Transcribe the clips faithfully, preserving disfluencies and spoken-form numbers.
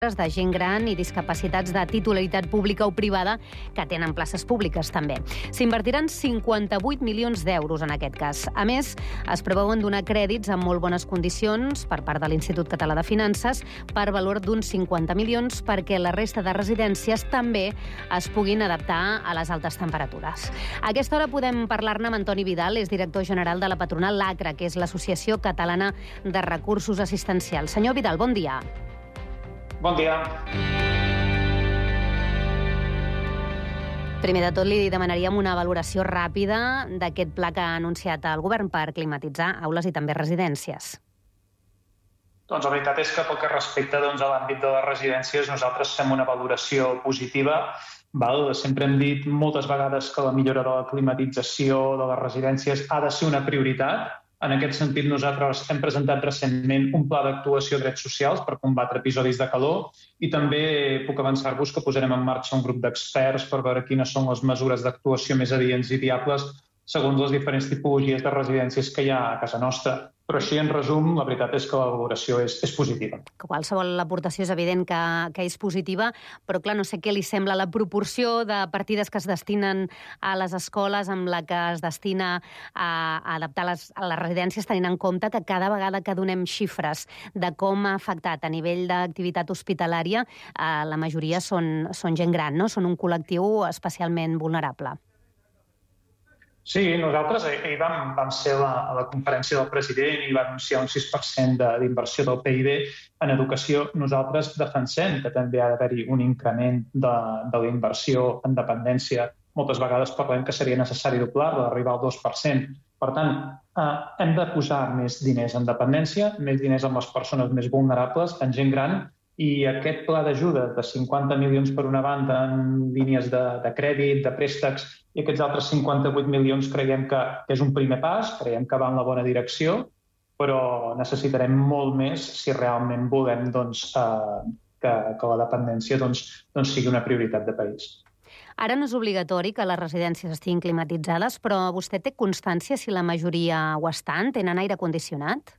de gent gran i discapacitats de titularitat pública o privada que tenen places públiques també. S'invertiran cinquanta-vuit milions d'euros en aquest cas. A més, es preveuen donar crèdits amb molt bones condicions per part de l'Institut Català de Finances per valor d'uns cinquanta milions perquè la resta de residències també es puguin adaptar a les altes temperatures. A aquesta hora podem parlar-ne amb Antoni Vidal, és director general de la patronal l'ACRA, que és l'Associació Catalana de Recursos Assistencials. Senyor Vidal, bon dia. Bon dia. Primer de tot, li demanaríem una valoració ràpida d'aquest pla que ha anunciat el govern per climatitzar aules i també residències. Doncs la veritat és que pel que respecta doncs, a l'àmbit de les residències nosaltres fem una valoració positiva. Val? Sempre hem dit moltes vegades que la millora de la climatització de les residències ha de ser una prioritat. En aquest sentit, nosaltres hem presentat recentment un pla d'actuació de drets socials per combatre episodis de calor i també puc avançar-vos que posarem en marxa un grup d'experts per veure quines són les mesures d'actuació més adients i viables segons les diferents tipologies de residències que hi ha a casa nostra. Però així, en resum, la veritat és que la valoració és, és positiva. Qualsevol aportació és evident que, que és positiva, però clar, no sé què li sembla la proporció de partides que es destinen a les escoles amb la que es destina a, a adaptar les, a les residències, tenint en compte que cada vegada que donem xifres de com ha afectat a nivell d'activitat hospitalària, eh, la majoria són, són gent gran, no? Són un col·lectiu especialment vulnerable. Sí, nosaltres ahir vam, vam ser a la, a la conferència del president i va anunciar un sis per cent d'inversió del P I B en educació. Nosaltres defensem que també ha d'haver-hi un increment de, de la inversió en dependència. Moltes vegades parlem que seria necessari doblar-la, arribar al dos per cent. Per tant, eh, hem de posar més diners en dependència, més diners en les persones més vulnerables, en gent gran, i aquest pla d'ajuda de cinquanta milions per una banda en línies de, de crèdit, de préstecs, i aquests altres cinquanta-vuit milions creiem que, que és un primer pas, creiem que va en la bona direcció, però necessitarem molt més si realment volem doncs, eh, que, que la dependència doncs, doncs sigui una prioritat de país. Ara no és obligatori que les residències estiguin climatitzades, però vostè té constància si la majoria ho estan? Tenen aire condicionat?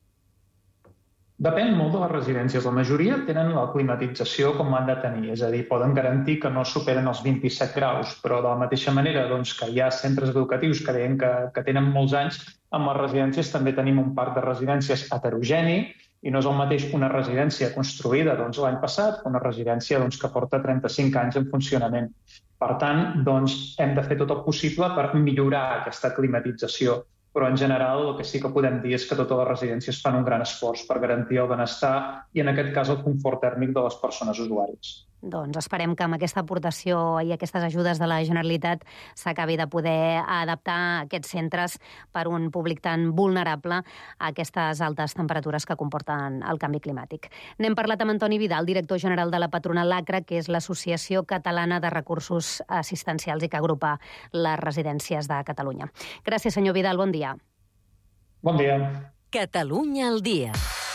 Depèn molt de les residències. La majoria tenen la climatització com han de tenir, és a dir, poden garantir que no superen els vint-i-set graus, però de la mateixa manera doncs, que hi ha centres educatius que deien que, que tenen molts anys, amb les residències també tenim un parc de residències heterogeni i no és el mateix una residència construïda doncs, l'any passat que una residència doncs, que porta trenta-cinc anys en funcionament. Per tant, doncs, hem de fer tot el possible per millorar aquesta climatització. Però en general el que sí que podem dir és que totes les residències fan un gran esforç per garantir el benestar i en aquest cas el confort tèrmic de les persones usuàries. Doncs esperem que amb aquesta aportació i aquestes ajudes de la Generalitat s'acabi de poder adaptar aquests centres per un públic tan vulnerable a aquestes altes temperatures que comporten el canvi climàtic. N'hem parlat amb Antoni Vidal, director general de la patronal l'ACRA, que és l'Associació Catalana de Recursos Assistencials i que agrupa les residències de Catalunya. Gràcies, senyor Vidal. Bon dia. Bon dia. Catalunya al dia.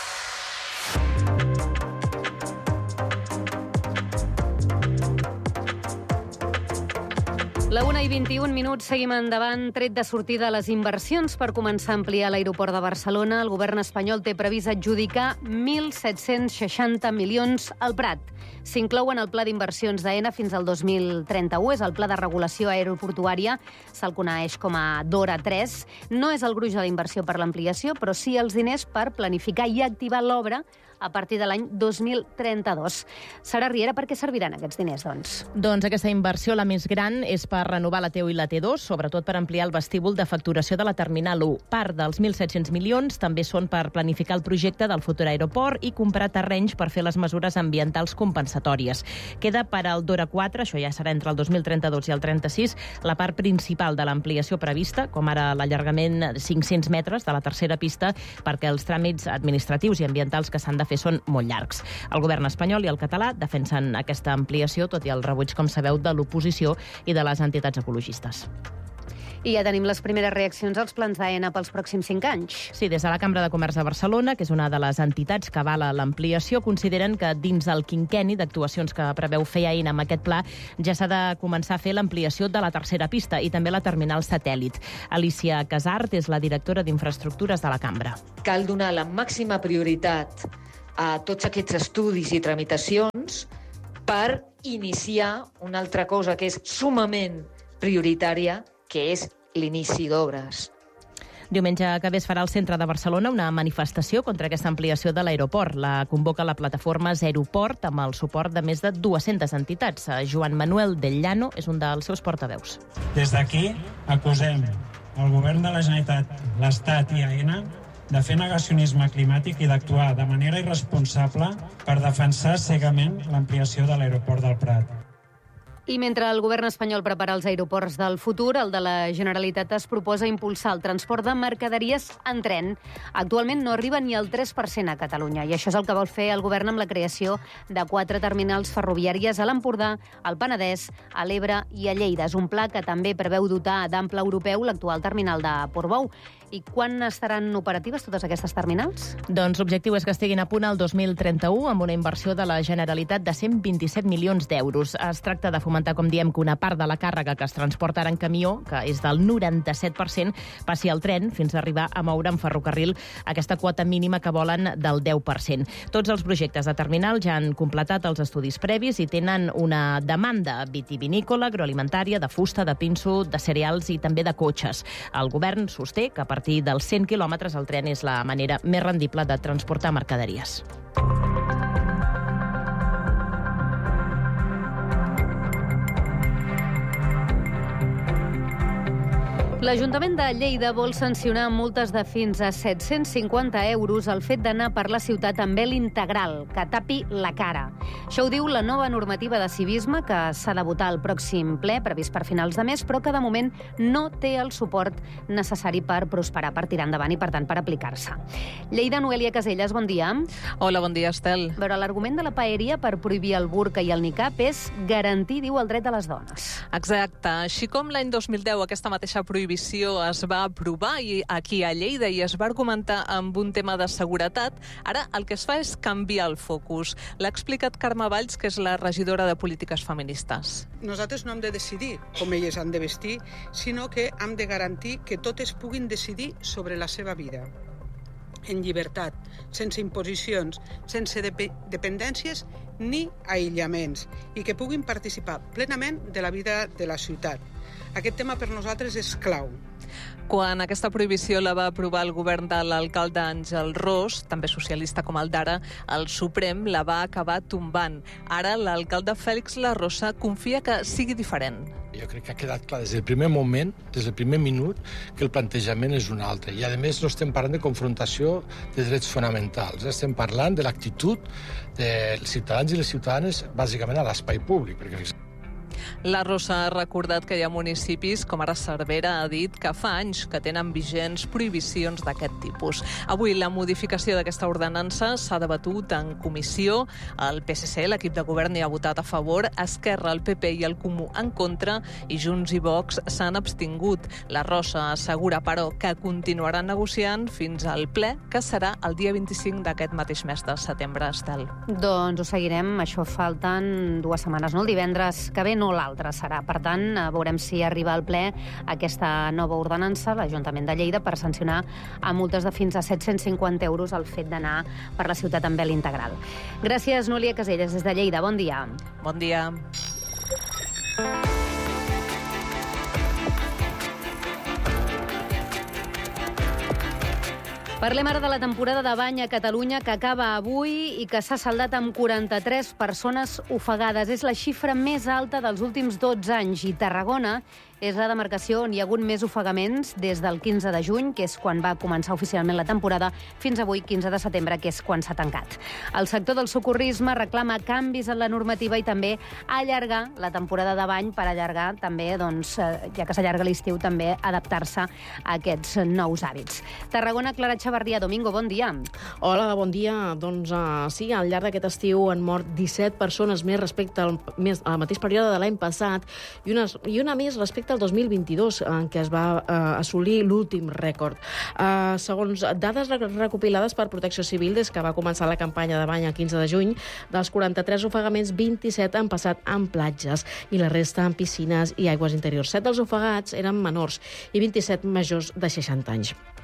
La una i vint-i-un minuts, seguim endavant. Tret de sortida les inversions per començar a ampliar l'aeroport de Barcelona. El govern espanyol té previst adjudicar mil set-cents seixanta milions al Prat. S'inclouen el pla d'inversions d'AENA fins al dos mil trenta-u. És el pla de regulació aeroportuària. Se'l coneix com a DORA tres. No és el gruix de la inversió per l'ampliació, però sí els diners per planificar i activar l'obra a partir de l'any dos mil trenta-dos. Sara Riera, per què serviran aquests diners, doncs? Doncs aquesta inversió, la més gran, és per renovar la T u i la T dos, sobretot per ampliar el vestíbul de facturació de la Terminal u. Part dels mil set-cents milions també són per planificar el projecte del futur aeroport i comprar terrenys per fer les mesures ambientals compensatòries. Queda per al DORA quatre, això ja serà entre el dos mil trenta-dos i el trenta-sis, la part principal de l'ampliació prevista, com ara l'allargament de cinc-cents metres de la tercera pista, perquè els tràmits administratius i ambientals que s'han de fer són molt llargs. El govern espanyol i el català defensen aquesta ampliació, tot i el rebuig, com sabeu, de l'oposició i de les entitats ecologistes. I ja tenim les primeres reaccions als plans d'AENA pels pròxims cinc anys. Sí, des de la Cambra de Comerç de Barcelona, que és una de les entitats que avala l'ampliació, consideren que dins el quinquenni d'actuacions que preveu fer AENA amb aquest pla ja s'ha de començar a fer l'ampliació de la tercera pista i també la terminal satèl·lit. Alicia Casart és la directora d'Infraestructures de la Cambra. Cal donar la màxima prioritat a tots aquests estudis i tramitacions per iniciar una altra cosa que és sumament prioritària, que és l'inici d'obres. Diumenge que ve es farà al centre de Barcelona una manifestació contra aquesta ampliació de l'aeroport. La convoca la plataforma Zeroport amb el suport de més de dues-centes entitats. Joan Manuel Del Llano és un dels seus portaveus. Des d'aquí acusem el govern de la Generalitat, l'Estat i Aena de fer negacionisme climàtic i d'actuar de manera irresponsable per defensar cegament l'ampliació de l'aeroport del Prat. I mentre el govern espanyol prepara els aeroports del futur, el de la Generalitat es proposa impulsar el transport de mercaderies en tren. Actualment no arriba ni al tres per cent a Catalunya, i això és el que vol fer el govern amb la creació de quatre terminals ferroviàries a l'Empordà, al Penedès, a l'Ebre i a Lleida. És un pla que també preveu dotar d'ample europeu l'actual terminal de Portbou. I quan estaran operatives totes aquestes terminals? Doncs l'objectiu és que estiguin a punt el dos mil trenta-u amb una inversió de la Generalitat de cent vint-i-set milions d'euros. Es tracta de fomentar, com diem, que una part de la càrrega que es transporta ara en camió, que és del noranta-set per cent, passi al tren fins a arribar a moure en ferrocarril aquesta quota mínima que volen del deu per cent. Tots els projectes de terminal ja han completat els estudis previs i tenen una demanda vitivinícola, agroalimentària, de fusta, de pinso, de cereals i també de cotxes. El govern sosté que a partir dels cent quilòmetres el tren és la manera més rendible de transportar mercaderies. L'Ajuntament de Lleida vol sancionar amb multes de fins a set-cents cinquanta euros el fet d'anar per la ciutat amb vel integral, que tapi la cara. Això ho diu la nova normativa de civisme que s'ha de votar al pròxim ple, previst per finals de mes, però que de moment no té el suport necessari per prosperar, per tirar endavant i, per tant, per aplicar-se. Lleida, Noelia Caselles, bon dia. Hola, bon dia, Estel. A veure, l'argument de la paeria per prohibir el burca i el niqab és garantir, diu, el dret de les dones. Exacte. Així com l'any dos mil deu aquesta mateixa prohibició es va aprovar i aquí a Lleida i es va argumentar amb un tema de seguretat, ara el que es fa és canviar el focus. L'ha explicat Carme Valls, que és la regidora de Polítiques Feministes. Nosaltres no hem de decidir com elles han de vestir, sinó que hem de garantir que totes puguin decidir sobre la seva vida en llibertat, sense imposicions, sense dep- dependències ni aïllaments, i que puguin participar plenament de la vida de la ciutat. Aquest tema per nosaltres és clau. Quan aquesta prohibició la va aprovar el govern de l'alcalde Àngel Ros, també socialista com el d'ara, el Suprem la va acabar tombant. Ara l'alcalde Fèlix La Rosa confia que sigui diferent. Jo crec que ha quedat clar des del primer moment, des del primer minut, que el plantejament és un altre. I, a més, no estem parlant de confrontació de drets fonamentals. Estem parlant de l'actitud dels ciutadans i les ciutadanes, bàsicament a l'espai públic. Perquè La Rosa ha recordat que hi ha municipis, com ara Cervera ha dit, que fa anys que tenen vigents prohibicions d'aquest tipus. Avui la modificació d'aquesta ordenança s'ha debatut en comissió. El P S C, l'equip de govern, hi ha votat a favor, Esquerra, el P P i el Comú en contra, i Junts i Vox s'han abstingut. La Rosa assegura, però, que continuarà negociant fins al ple, que serà el dia vint-i-cinc d'aquest mateix mes de setembre, Estel. Doncs ho seguirem. Això falten dues setmanes, no? El divendres que ve, no l'altre serà. Per tant, veurem si arriba al ple aquesta nova ordenança, l'Ajuntament de Lleida, per sancionar a multes de fins a set-cents cinquanta euros el fet d'anar per la ciutat amb vel integral. Gràcies, Núlia Caselles, des de Lleida. Bon dia. Bon dia. Parlem ara de la temporada de bany a Catalunya que acaba avui i que s'ha saldat amb quaranta-tres persones ofegades. És la xifra més alta dels últims dotze anys i Tarragona és la demarcació on hi ha hagut més ofegaments des del quinze de juny, que és quan va començar oficialment la temporada, fins avui, quinze de setembre, que és quan s'ha tancat. El sector del socorrisme reclama canvis en la normativa i també allargar la temporada de bany per allargar també, doncs, ja que s'allarga l'estiu, també adaptar-se a aquests nous hàbits. Tarragona, Clara Xavarria. Domingo, bon dia. Hola, bon dia. Doncs uh, sí, al llarg d'aquest estiu han mort disset persones més respecte al, més, al mateix període de l'any passat i una, i una més respecte al dos mil vint-i-dos, en què es va uh, assolir l'últim rècord. Uh, segons dades recopilades per Protecció Civil des que va començar la campanya de bany el quinze de juny, dels quaranta-tres ofegaments, vint-i-set han passat en platges i la resta en piscines i aigües interiors. Set dels ofegats eren menors i vint-i-set majors de seixanta anys.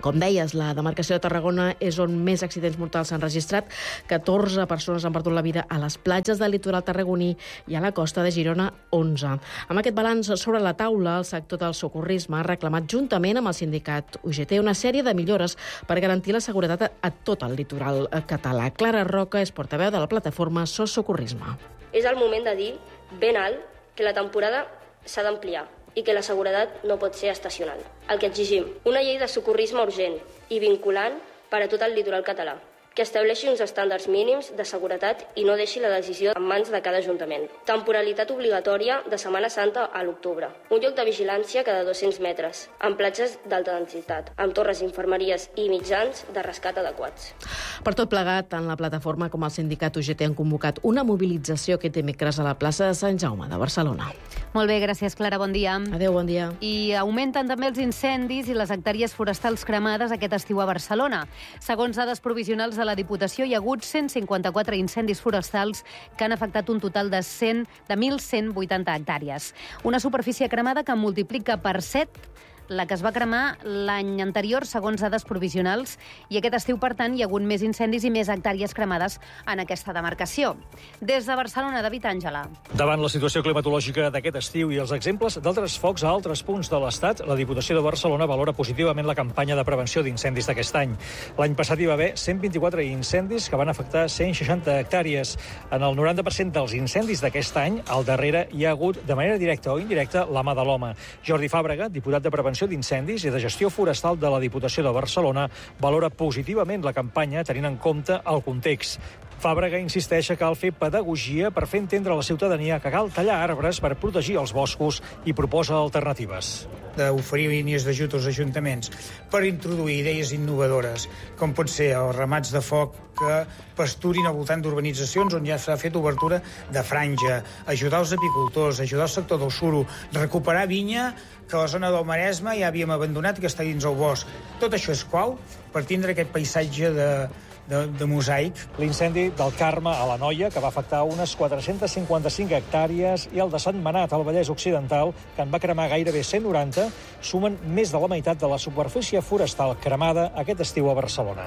Com deies, la demarcació de Tarragona és on més accidents mortals s'han registrat. catorze persones han perdut la vida a les platges del litoral tarragoní i a la costa de Girona, onze. Amb aquest balanç sobre la taula, el sector del socorrisme ha reclamat juntament amb el sindicat U G T una sèrie de millores per garantir la seguretat a tot el litoral català. Clara Roca és portaveu de la plataforma S O S Socorrisme. És el moment de dir ben alt que la temporada s'ha d'ampliar i que la seguretat no pot ser estacional. El que exigim, una llei de socorrisme urgent i vinculant per a tot el litoral català, que estableixi uns estàndards mínims de seguretat i no deixi la decisió en mans de cada ajuntament. Temporalitat obligatòria de Setmana Santa a l'octubre. Un lloc de vigilància cada dos-cents metres, amb platges d'alta densitat, amb torres d'infermeries i mitjans de rescat adequats. Per tot plegat, tant la plataforma com el sindicat U G T han convocat una mobilització aquest dimecres a la plaça de Sant Jaume de Barcelona. Molt bé, gràcies, Clara. Bon dia. Adéu, bon dia. I augmenten també els incendis i les hectàrees forestals cremades aquest estiu a Barcelona. Segons dades provisionals de la Diputació, hi ha hagut cent cinquanta-quatre incendis forestals que han afectat un total de, cent, de mil cent vuitanta hectàrees. Una superfície cremada que multiplica per set la que es va cremar l'any anterior, segons dades provisionals, i aquest estiu, per tant, hi ha hagut més incendis i més hectàrees cremades en aquesta demarcació. Des de Barcelona, David Àngela. Davant la situació climatològica d'aquest estiu i els exemples d'altres focs a altres punts de l'Estat, la Diputació de Barcelona valora positivament la campanya de prevenció d'incendis d'aquest any. L'any passat hi va haver cent vint-i-quatre incendis que van afectar cent seixanta hectàrees. En el noranta per cent dels incendis d'aquest any, al darrere hi ha hagut, de manera directa o indirecta, la mà de l'home. Jordi Fàbrega, diputat de Prevenció d'Incendis i de Gestió Forestal de la Diputació de Barcelona, valora positivament la campanya tenint en compte el context. Fàbrega insisteix que cal fer pedagogia per fer entendre a la ciutadania que cal tallar arbres per protegir els boscos i proposa alternatives. D'oferir línies d'ajut als ajuntaments per introduir idees innovadores, com pot ser els ramats de foc que pasturin al voltant d'urbanitzacions on ja s'ha fet obertura de franja, ajudar els apicultors, ajudar el sector del suro, recuperar vinya que a la zona del Maresme ja havíem abandonat que està dins el bosc. Tot això és clau per tindre aquest paisatge de De, de mosaic. L'incendi del Carme a l'Anoia, que va afectar unes quatre-cents cinquanta-cinc hectàrees, i el de Sentmenat, al Vallès Occidental, que en va cremar gairebé cent noranta, sumen més de la meitat de la superfície forestal cremada aquest estiu a Barcelona.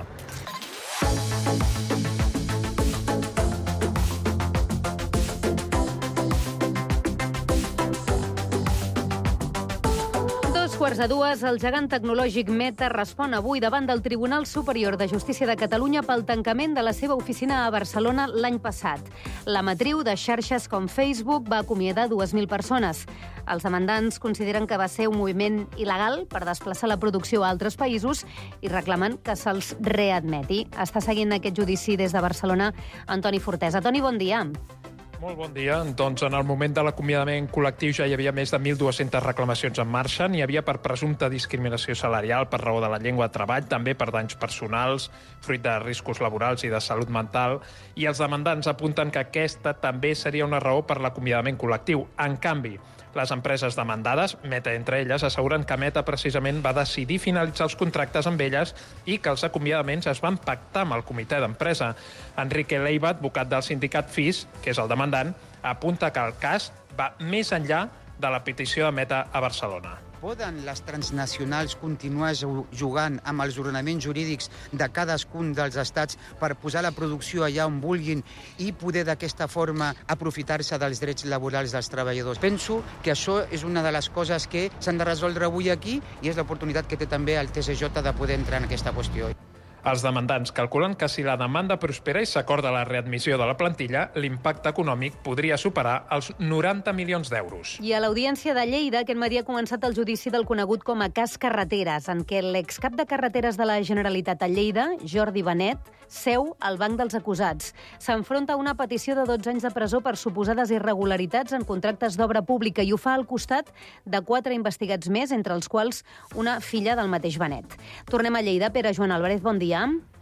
Quarts de dues, el gegant tecnològic Meta respon avui davant del Tribunal Superior de Justícia de Catalunya pel tancament de la seva oficina a Barcelona l'any passat. La matriu de xarxes com Facebook va acomiadar dues mil persones. Els demandants consideren que va ser un moviment il·legal per desplaçar la producció a altres països i reclamen que se'ls readmeti. Està seguint aquest judici des de Barcelona Antoni Fortesa. Toni, bon dia. Molt bon dia. Doncs en el moment de l'acomiadament col·lectiu ja hi havia més de mil dues-centes reclamacions en marxa. N'hi havia per presumpta discriminació salarial, per raó de la llengua de treball, també per danys personals, fruit de riscos laborals i de salut mental. I els demandants apunten que aquesta també seria una raó per l'acomiadament col·lectiu. En canvi, les empreses demandades, Meta entre elles, asseguren que Meta precisament va decidir finalitzar els contractes amb elles i que els acomiadaments es van pactar amb el comitè d'empresa. Enrique Leiva, advocat del sindicat F I S, que és el demandant, apunta que el cas va més enllà de la petició de Meta a Barcelona. Poden les transnacionals continuar jugant amb els ordenaments jurídics de cadascun dels estats per posar la producció allà on vulguin i poder d'aquesta forma aprofitar-se dels drets laborals dels treballadors? Penso que això és una de les coses que s'han de resoldre avui aquí i és l'oportunitat que té també el T S J de poder entrar en aquesta qüestió. Els demandants calculen que si la demanda prospera i s'acorda la readmissió de la plantilla, l'impacte econòmic podria superar els noranta milions d'euros. I a l'Audiència de Lleida, aquest matí ha començat el judici del conegut com a cas Carreteres, en què l'excap de Carreteres de la Generalitat a Lleida, Jordi Benet, seu al banc dels acusats. S'enfronta a una petició de dotze anys de presó per suposades irregularitats en contractes d'obra pública i ho fa al costat de quatre investigats més, entre els quals una filla del mateix Benet. Tornem a Lleida. Pere Joan Álvarez, bon dia.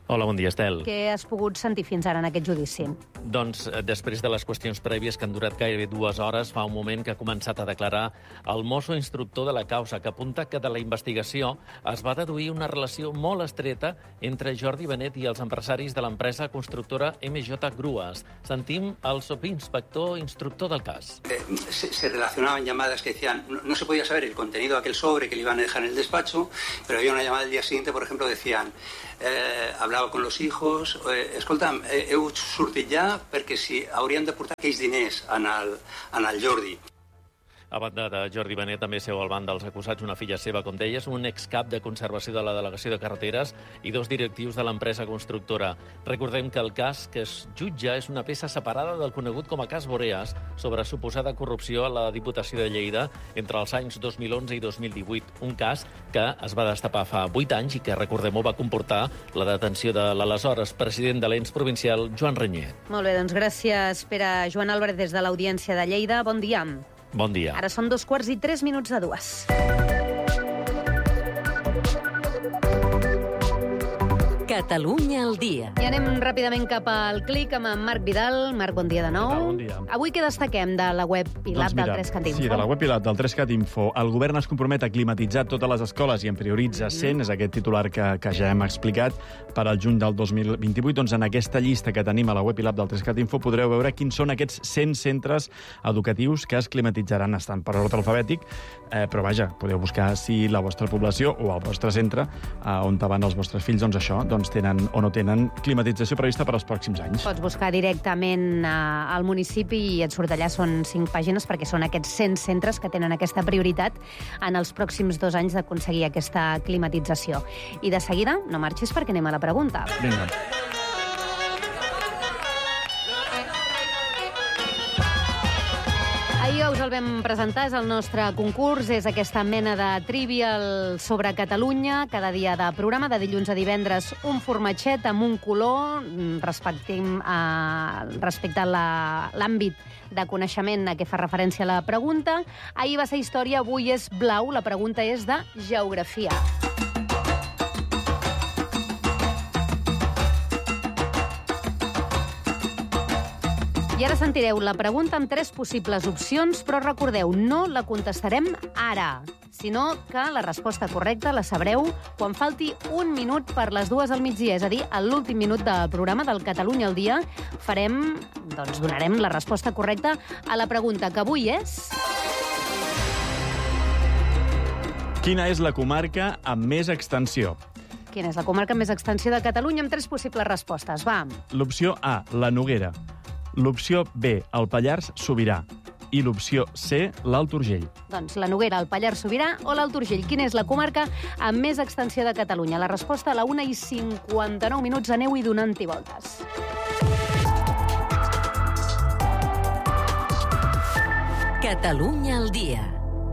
Hola, bon dia, Estel. Què has pogut sentir fins ara en aquest judici? Doncs, després de les qüestions prèvies que han durat gairebé dues hores, fa un moment que ha començat a declarar el mosso instructor de la causa, que apunta que de la investigació es va deduir una relació molt estreta entre Jordi Benet i els empresaris de l'empresa constructora M J Grues. Sentim el subinspector instructor del cas. Eh, se, se relacionaban llamadas que decían, no, no se podía saber el contenido de aquel sobre que le iban a dejar en el despacho, pero había una llamada el día siguiente, por ejemplo, decían, eh, hablaba con los hijos, eh, escolta'm, eh, heu sortit ja perquè si haurien de portar aquells diners en el, en el Jordi. A banda de Jordi Benet, també seu al banc dels acusats una filla seva, com deies, un excap de conservació de la Delegació de Carreteres i dos directius de l'empresa constructora. Recordem que el cas que es jutja és una peça separada del conegut com a cas Boreas sobre suposada corrupció a la Diputació de Lleida entre els anys dos mil onze i dos mil divuit. Un cas que es va destapar fa vuit anys i que, recordem-ho, va comportar la detenció de l'aleshores president de l'ens provincial, Joan Renyet. Molt bé, doncs gràcies, Pere. Joan Álvarez, des de l'Audiència de Lleida. Bon dia. Bon dia. Ara són dos quarts i tres minuts de dues. Catalunya al dia. I anem ràpidament cap al Clic amb en Marc Vidal. Marc, bon dia de nou. Bon dia. Avui què destaquem de la web Pilat doncs mira, del tres cat info? Sí, de la web Pilat del tres cat info. El govern es compromet a climatitzar totes les escoles i en prioritza cent, mm. és aquest titular que, que ja hem explicat, per al juny del dos mil vint-i-vuit. Doncs en aquesta llista que tenim a la web Pilat del tres cat info podreu veure quins són aquests cent centres educatius que es climatitzaran. Estan per ordre alfabètic, eh, però vaja, podeu buscar si la vostra població o el vostre centre, eh, on van els vostres fills, doncs això, doncs tenen o no tenen climatització prevista per als pròxims anys. Pots buscar directament eh, al municipi i et surt allà, són cinc pàgines, perquè són aquests cent centres que tenen aquesta prioritat en els pròxims dos anys d'aconseguir aquesta climatització. I de seguida, no marxis perquè anem a la pregunta. Vinga. Ahir us el vam presentar, és el nostre concurs, és aquesta mena de trivial sobre Catalunya, cada dia de programa, de dilluns a divendres, un formatget amb un color, respectem, eh, respecte a l'àmbit de coneixement a què fa referència la pregunta. Ahir va ser història, avui és blau, la pregunta és de geografia. I ara sentireu la pregunta amb tres possibles opcions, però recordeu, no la contestarem ara, sinó que la resposta correcta la sabreu quan falti un minut per les dues al migdia, és a dir, a l'últim minut del programa del Catalunya al dia, farem, doncs donarem la resposta correcta a la pregunta que avui és... Quina és la comarca amb més extensió? Quina és la comarca amb més extensió de Catalunya? Amb tres possibles respostes, va. L'opció A, la Noguera. L'opció B, el Pallars Sobirà. I l'opció C, l'Alt Urgell. Doncs la Noguera, el Pallars Sobirà o l'Alt Urgell. Quina és la comarca amb més extensió de Catalunya? La resposta a la una i cinquanta-nou minuts. Aneu-hi donant-hi voltes. Catalunya al dia.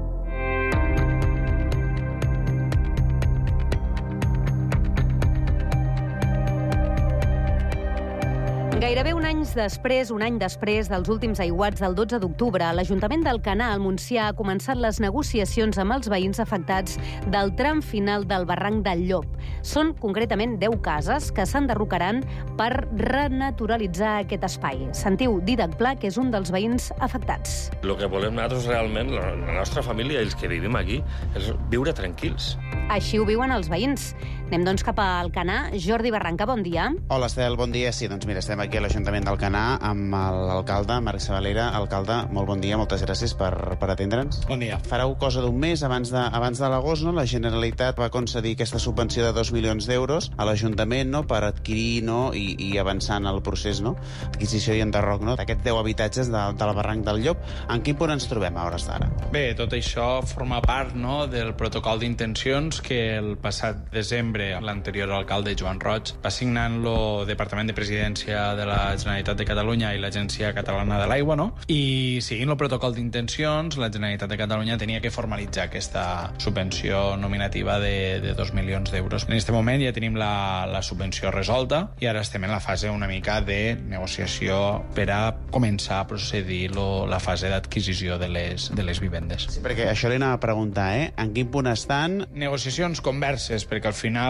Gairebé un any després, un any després dels últims aiguats del dotze d'octubre, l'Ajuntament d'Alcanar, al Montsià, ha començat les negociacions amb els veïns afectats del tram final del barranc del Llop. Són concretament deu cases que s'enderrocaran per renaturalitzar aquest espai. Sentiu Dídac Pla, que és un dels veïns afectats. El que volem nosaltres realment, la nostra família i els que vivim aquí, és viure tranquils. Així ho viuen els veïns. Anem doncs cap a Alcanar. Jordi Barranca, bon dia. Hola, Estel, bon dia. Sí, doncs mira, estem aquí a l'Ajuntament d'Alcanar amb l'alcalde, Marc Sabalera. Alcalde, molt bon dia, moltes gràcies per, per atendre'ns. Bon dia. Fareu cosa d'un mes, abans de, abans de l'agost, no? La Generalitat va concedir aquesta subvenció de dos milions d'euros a l'Ajuntament, no?, per adquirir, no?, i, i avançar en el procés, no?, adquisició i enderroc, no?, d'aquests deu habitatges de, de la barranc del Llop. En quin punt ens trobem a hores d'ara? Bé, tot això forma part, no?, del protocol d'intencions que el passat desembre l'anterior alcalde Joan Roig va signar en el Departament de Presidència de la Generalitat de Catalunya i l'Agència Catalana de l'Aigua, no? I seguint el protocol d'intencions, la Generalitat de Catalunya tenia que formalitzar aquesta subvenció nominativa de, de dos milions d'euros. En aquest moment ja tenim la, la subvenció resolta i ara estem en la fase una mica de negociació per a començar a procedir lo, la fase d'adquisició de les, de les vivendes. Sí, perquè això li anava a preguntar, eh? En quin punt estan? Negociacions, converses, perquè al final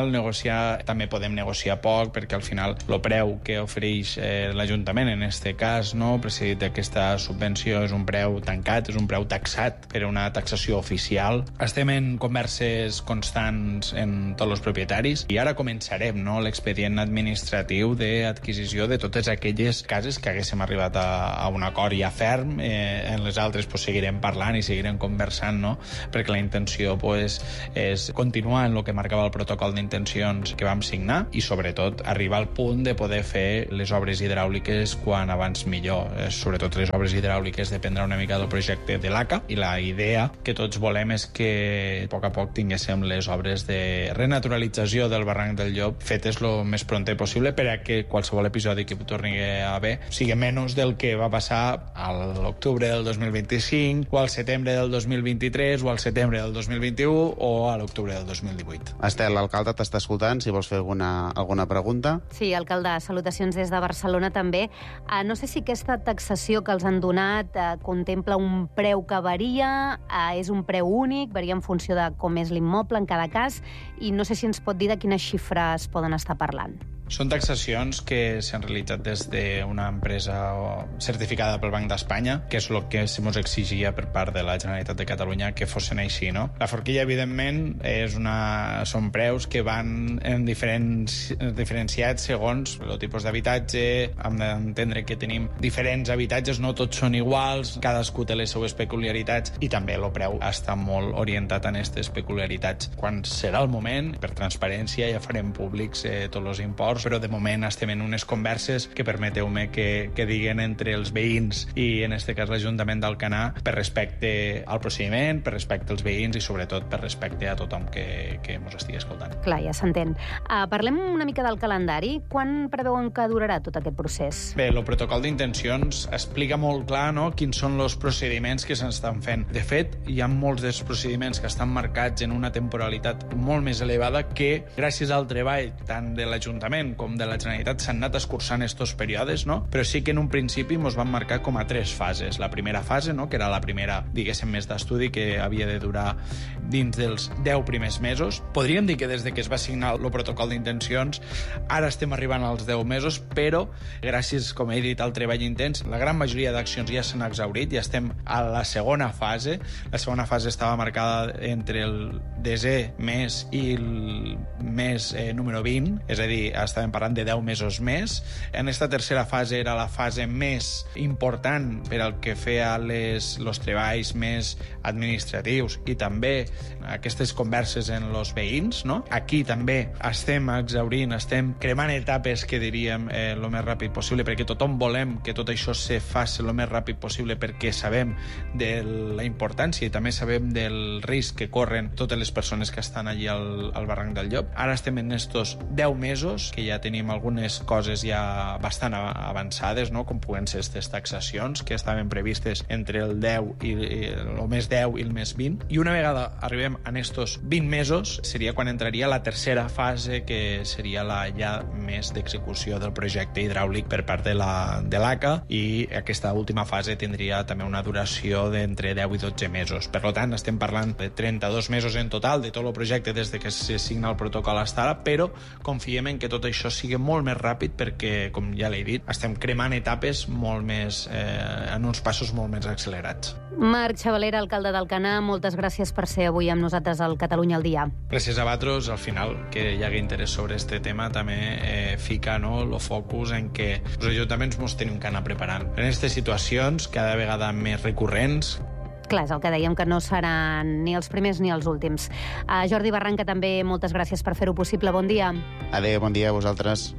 final negociar, també podem negociar poc, perquè al final el preu que ofereix eh, l'Ajuntament, en aquest cas, no, precedit d'aquesta subvenció, és un preu tancat, és un preu taxat per una taxació oficial. Estem en converses constants en tots els propietaris i ara començarem, no, l'expedient administratiu d'adquisició de totes aquelles cases que haguéssim arribat a, a un acord ja ferm. Eh, en les altres pues, seguirem parlant i seguirem conversant, no? Perquè la intenció pues, és continuar en el que marcava el protocol d'intencions que vam signar i sobretot arribar al punt de poder fer les obres hidràuliques quan abans millor. Eh, sobretot les obres hidràuliques dependrà una mica del projecte de l'A C A i la idea que tots volem és que a poc a poc tinguéssim les obres de renaturalització del barranc del Llop fetes el més pronter possible per a que qualsevol episodi que torni a haver sigui menys del que va passar a l'octubre del dos mil vint-i-cinc o al setembre del dos mil vint-i-tres o al setembre del dos mil vint-i-u o a l'octubre del dos mil divuit. Estel, l'alcalde t'està escoltant, si vols fer alguna, alguna pregunta. Sí, alcalde, salutacions des de Barcelona també. Uh, no sé si aquesta taxació que els han donat uh, contempla un preu que varia, uh, és un preu únic, varia en funció de com és l'immoble en cada cas, i no sé si ens pot dir de quines xifres poden estar parlant. Són taxacions que s'han realitzat des d'una empresa certificada pel Banc d'Espanya, que és el que se'ns exigia per part de la Generalitat de Catalunya que fossin així, no? La forquilla, evidentment, és una... són preus que van en diferents... diferenciats segons el tipus d'habitatge. Hem d'entendre que tenim diferents habitatges, no tots són iguals, cadascú té les seues peculiaritats i també el preu està molt orientat en aquestes peculiaritats. Quan serà el moment, per transparència, ja farem públics eh, tots els imports, però de moment estem en unes converses que permeteu-me que, que diguen entre els veïns i en este cas l'Ajuntament d'Alcanar per respecte al procediment, per respecte als veïns i sobretot per respecte a tothom que, que ens estigui escoltant. Clar, ja s'entén. Uh, parlem una mica del calendari. Quan preveuen que durarà tot aquest procés? Bé, el protocol d'intencions explica molt clar, no?, quins són els procediments que s'estan fent. De fet, hi ha molts dels procediments que estan marcats en una temporalitat molt més elevada que, gràcies al treball tant de l'Ajuntament com de la Generalitat, s'han anat escurçant estos períodes, no? Però sí que en un principi ens van marcar com a tres fases. La primera fase, no?, que era la primera, diguéssim, més d'estudi, que havia de durar dins dels deu primers mesos. Podríem dir que des de que es va signar el protocol d'intencions ara estem arribant als deu mesos, però gràcies, com he dit, al treball intens, la gran majoria d'accions ja s'han exhaurit, ja estem a la segona fase. La segona fase estava marcada entre el desè mes i el mes eh, número vint, és a dir, estàvem parlant de deu mesos més. En aquesta tercera fase era la fase més important per al que feia les, los treballs més administratius i també aquestes converses en els veïns, no? Aquí també estem exhaurint, estem cremant etapes, que diríem, eh, el més ràpid possible, perquè tothom volem que tot això se faci el més ràpid possible, perquè sabem de la importància i també sabem del risc que corren totes les persones que estan allí al, al barranc del Llop. Ara estem en estos deu mesos, que ja tenim algunes coses ja bastant avançades, no?, com puguen ser aquestes taxacions, que estaven previstes entre el deu i, i el mes deu i el mes vint. I una vegada arribem en estos vint mesos, seria quan entraria la tercera fase, que seria la ja més d'execució del projecte hidràulic per part de la de l'A C A, i aquesta última fase tindria també una duració d'entre deu i dotze mesos. Per tant, estem parlant de trenta-dos mesos en total de tot el projecte des de que se signa el protocol fins ara, però confiem en que tot això sigui molt més ràpid perquè, com ja l'he dit, estem cremant etapes molt més, eh, en uns passos molt més accelerats. Marc Xavalera, alcalde d'Alcanar, moltes gràcies per ser avui amb nosaltres al Catalunya al dia. Gràcies a vosaltres. Al final, que hi hagi interès sobre este tema també eh, fica, no, el focus en què els ajuntaments ens tenim que anar preparant. En aquestes situacions cada vegada més recurrents. Clar, és el que dèiem, que no seran ni els primers ni els últims. A Jordi Barranca també moltes gràcies per fer-ho possible. Bon dia. Adéu, bon dia a vosaltres.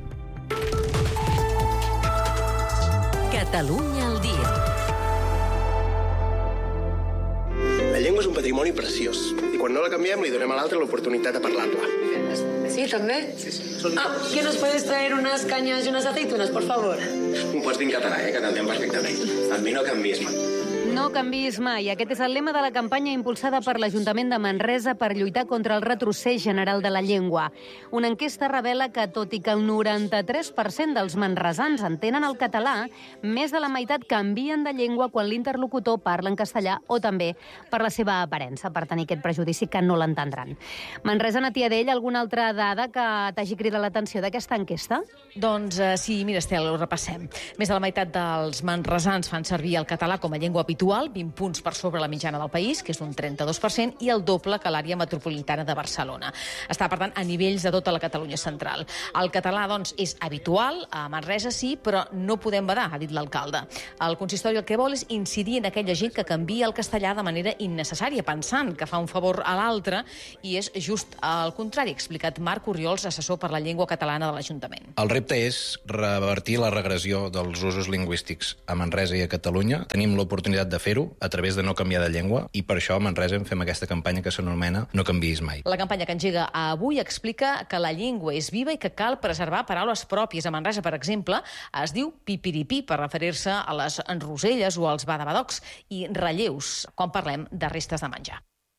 Catalunya al dia. La llengua és un patrimoni preciós i quan no la canviem li donem a l'altre l'oportunitat de parlar-la. Sí, també. Sí, sí. Son... Ah, ¿que nos puedes traer unas cañas y unas aceitunas, por favor? Un pots dir en català, eh, que t'entenc perfectament. Amb mi no canvies mai. No canviïs mai. Aquest és el lema de la campanya impulsada per l'Ajuntament de Manresa per lluitar contra el retrocés general de la llengua. Una enquesta revela que, tot i que el noranta-tres per cent dels manresans entenen el català, més de la meitat canvien de llengua quan l'interlocutor parla en castellà o també per la seva aparença, per tenir aquest prejudici que no l'entendran. Manresa, Natia d'ell, alguna altra dada que t'hagi cridat l'atenció d'aquesta enquesta? Doncs eh, sí, mira, Estel, ho repassem. Més de la meitat dels manresans fan servir el català com a llengua habitual, vint punts per sobre la mitjana del país, que és un trenta-dos per cent, i el doble que l'àrea metropolitana de Barcelona. Està, per tant, a nivells de tota la Catalunya central. El català, doncs, és habitual, a Manresa sí, però no podem badar, ha dit l'alcalde. El consistori el que vol és incidir en aquella gent que canvia el castellà de manera innecessària, pensant que fa un favor a l'altre, i és just al contrari, ha explicat Marc Oriols, assessor per la llengua catalana de l'Ajuntament. El repte és revertir la regressió dels usos lingüístics a Manresa i a Catalunya. Tenim l'oportunitat de fer-ho a través de no canviar de llengua i per això a Manresa fem aquesta campanya que s'anomena No canviïs mai. La campanya que engega avui explica que la llengua és viva i que cal preservar paraules pròpies. A Manresa, per exemple, es diu pipiripí per referir-se a les roselles o als badabadocs i relleus quan parlem de restes de menjar.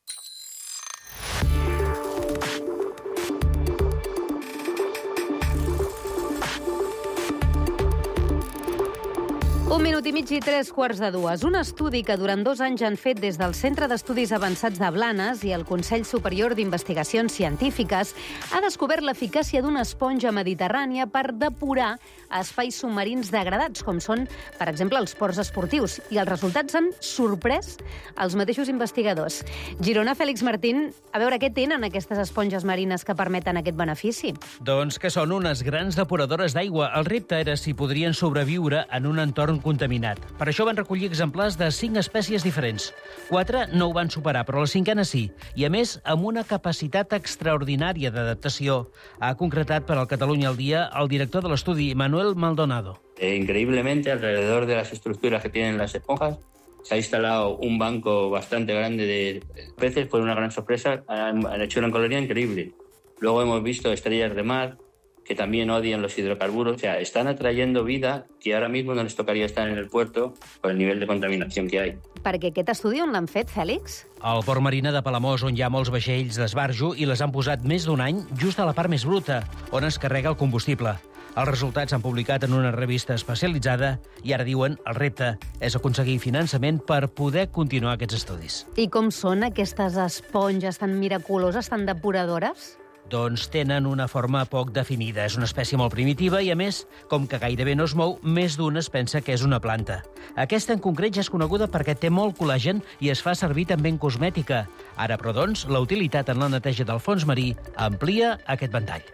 Un minut i mig i tres quarts de dues. Un estudi que durant dos anys han fet des del Centre d'Estudis Avançats de Blanes i el Consell Superior d'Investigacions Científiques ha descobert l'eficàcia d'una esponja mediterrània per depurar espais submarins degradats, com són, per exemple, els ports esportius. I els resultats han sorprès els mateixos investigadors. Girona, Fèlix Martín, a veure què tenen aquestes esponges marines que permeten aquest benefici. Doncs que són unes grans depuradores d'aigua. El repte era si podrien sobreviure en un entorn contaminat. Per això van recollir exemplars de cinc espècies diferents. Quatre no ho van superar, però la cinquena sí. I, a més, amb una capacitat extraordinària d'adaptació. Ha concretat per al Catalunya al Dia el director de l'estudi, Manuel Maldonado. Eh, increíblemente, alrededor de las estructuras que tienen las esponjas, se ha instalado un banco bastante grande de peces. Fue una gran sorpresa. Han, han hecho una colonia increíble. Luego hemos visto estrellas de mar, que también odian los hidrocarburos. O sea, están atrayendo vida que ahora mismo no les tocaría estar en el puerto por el nivel de contaminación que hay. Perquè aquest estudi on l'han fet, Fèlix? Al port marina de Palamós, on hi ha molts vaixells d'esbarjo, i les han posat més d'un any just a la part més bruta, on es carrega el combustible. Els resultats s'han publicat en una revista especialitzada i ara diuen el repte és aconseguir finançament per poder continuar aquests estudis. I com són aquestes esponges tan miraculoses, tan depuradores? Doncs tenen una forma poc definida. És una espècie molt primitiva i, a més, com que gairebé no es mou, més d'un es pensa que és una planta. Aquesta en concret ja és coneguda perquè té molt col·lagen i es fa servir també en cosmètica. Ara, però, doncs, la utilitat en la neteja del fons marí amplia aquest ventall.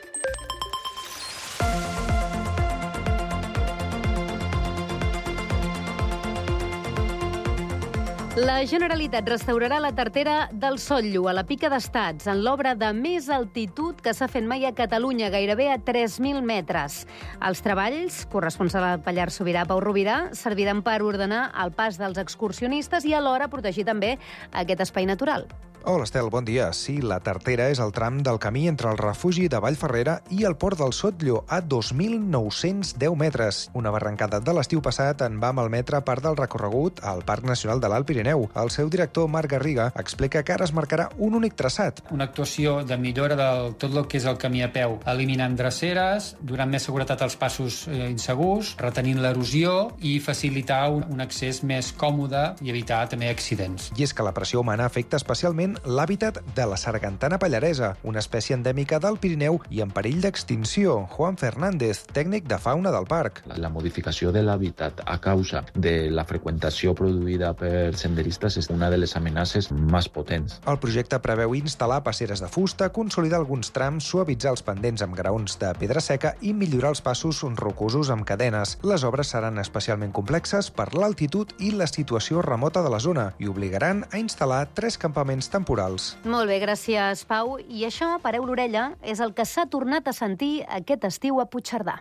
La Generalitat restaurarà la tartera del Sotllo a la Pica d'Estats, en l'obra de més altitud que s'ha fet mai a Catalunya, gairebé a tres mil metres. Els treballs, corresponsal al Pallars Sobirà, Pau Rovira, serviran per ordenar el pas dels excursionistes i alhora protegir també aquest espai natural. Hola, Estel, bon dia. Sí, la Tartera és el tram del camí entre el refugi de Vallferrera i el port del Sotllo, a dos mil nou-cents deu metres. Una barrancada de l'estiu passat en va malmetre part del recorregut al Parc Nacional de l'Alt Pirineu. El seu director, Marc Garriga, explica que ara es marcarà un únic traçat. Una actuació de millora de tot el que és el camí a peu, eliminant dreceres, donant més seguretat als passos eh, insegurs, retenint l'erosió i facilitar un, un accés més còmode i evitar també accidents. I és que la pressió humana afecta especialment l'hàbitat de la sargantana pallaresa, una espècie endèmica del Pirineu i en perill d'extinció. Juan Fernández, tècnic de fauna del parc. La modificació de l'hàbitat a causa de la freqüentació produïda per senderistes és una de les amenaces més potents. El projecte preveu instal·lar passeres de fusta, consolidar alguns trams, suavitzar els pendents amb graons de pedra seca i millorar els passos rocosos amb cadenes. Les obres seran especialment complexes per l'altitud i la situació remota de la zona i obligaran a instal·lar tres campaments temporals. Molt bé, gràcies, Pau. I això, pareu l'orella, és el que s'ha tornat a sentir aquest estiu a Puigcerdà.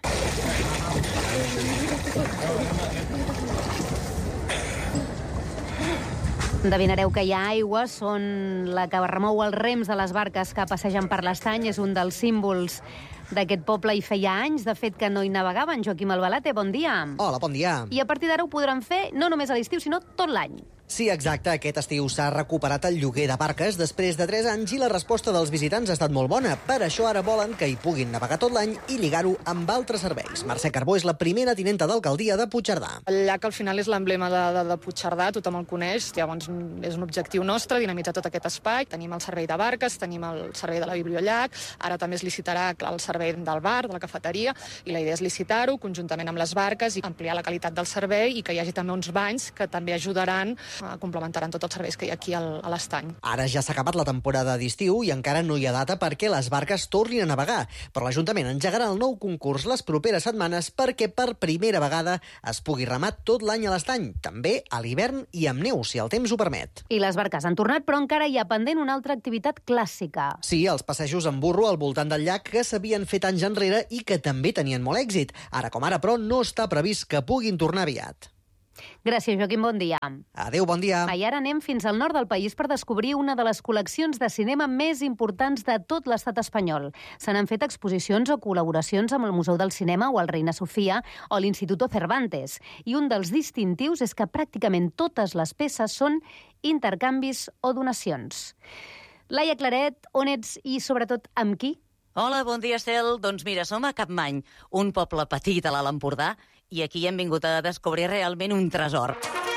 Endevinareu que hi ha aigua, són la que remou els rems de les barques que passegen per l'estany, és un dels símbols d'aquest poble i feia anys, de fet, que no hi navegaven. Joaquim Albalate, bon dia. Hola, bon dia. I a partir d'ara ho podran fer no només a l'estiu, sinó tot l'any. Sí, exacte. Aquest estiu s'ha recuperat el lloguer de barques després de tres anys i la resposta dels visitants ha estat molt bona. Per això ara volen que hi puguin navegar tot l'any i lligar-ho amb altres serveis. Mercè Carbó és la primera tinenta d'alcaldia de Puigcerdà. El llac al final és l'emblema de, de, de Puigcerdà, tothom el coneix, llavors és un objectiu nostre, dinamitzar tot aquest espai. Tenim el servei de barques, tenim el servei de la bibliollac, ara també es licitarà el servei del bar, de la cafeteria, i la idea és licitar-ho conjuntament amb les barques i ampliar la qualitat del servei i que hi hagi també uns banys que també ajudaran complementaran tots els serveis que hi ha aquí a l'estany. Ara ja s'ha acabat la temporada d'estiu i encara no hi ha data perquè les barques tornin a navegar, però l'Ajuntament engegarà el nou concurs les properes setmanes perquè per primera vegada es pugui remar tot l'any a l'estany, també a l'hivern i amb neu, si el temps ho permet. I les barques han tornat, però encara hi ha pendent una altra activitat clàssica. Sí, els passejos en burro al voltant del llac que s'havien fet anys enrere i que també tenien molt èxit. Ara com ara, però, no està previst que puguin tornar aviat. Gràcies, Joaquim, bon dia. Adéu, bon dia. I ara anem fins al nord del país per descobrir una de les col·leccions de cinema més importants de tot l'estat espanyol. Se n'han fet exposicions o col·laboracions amb el Museu del Cinema o el Reina Sofia o l'Instituto Cervantes. I un dels distintius és que pràcticament totes les peces són intercanvis o donacions. Laia Claret, on ets i sobretot amb qui? Hola, bon dia, Estel. Doncs mira, som a Capmany, un poble petit a l'Alt Empordà, i aquí hem vingut a descobrir realment un tresor.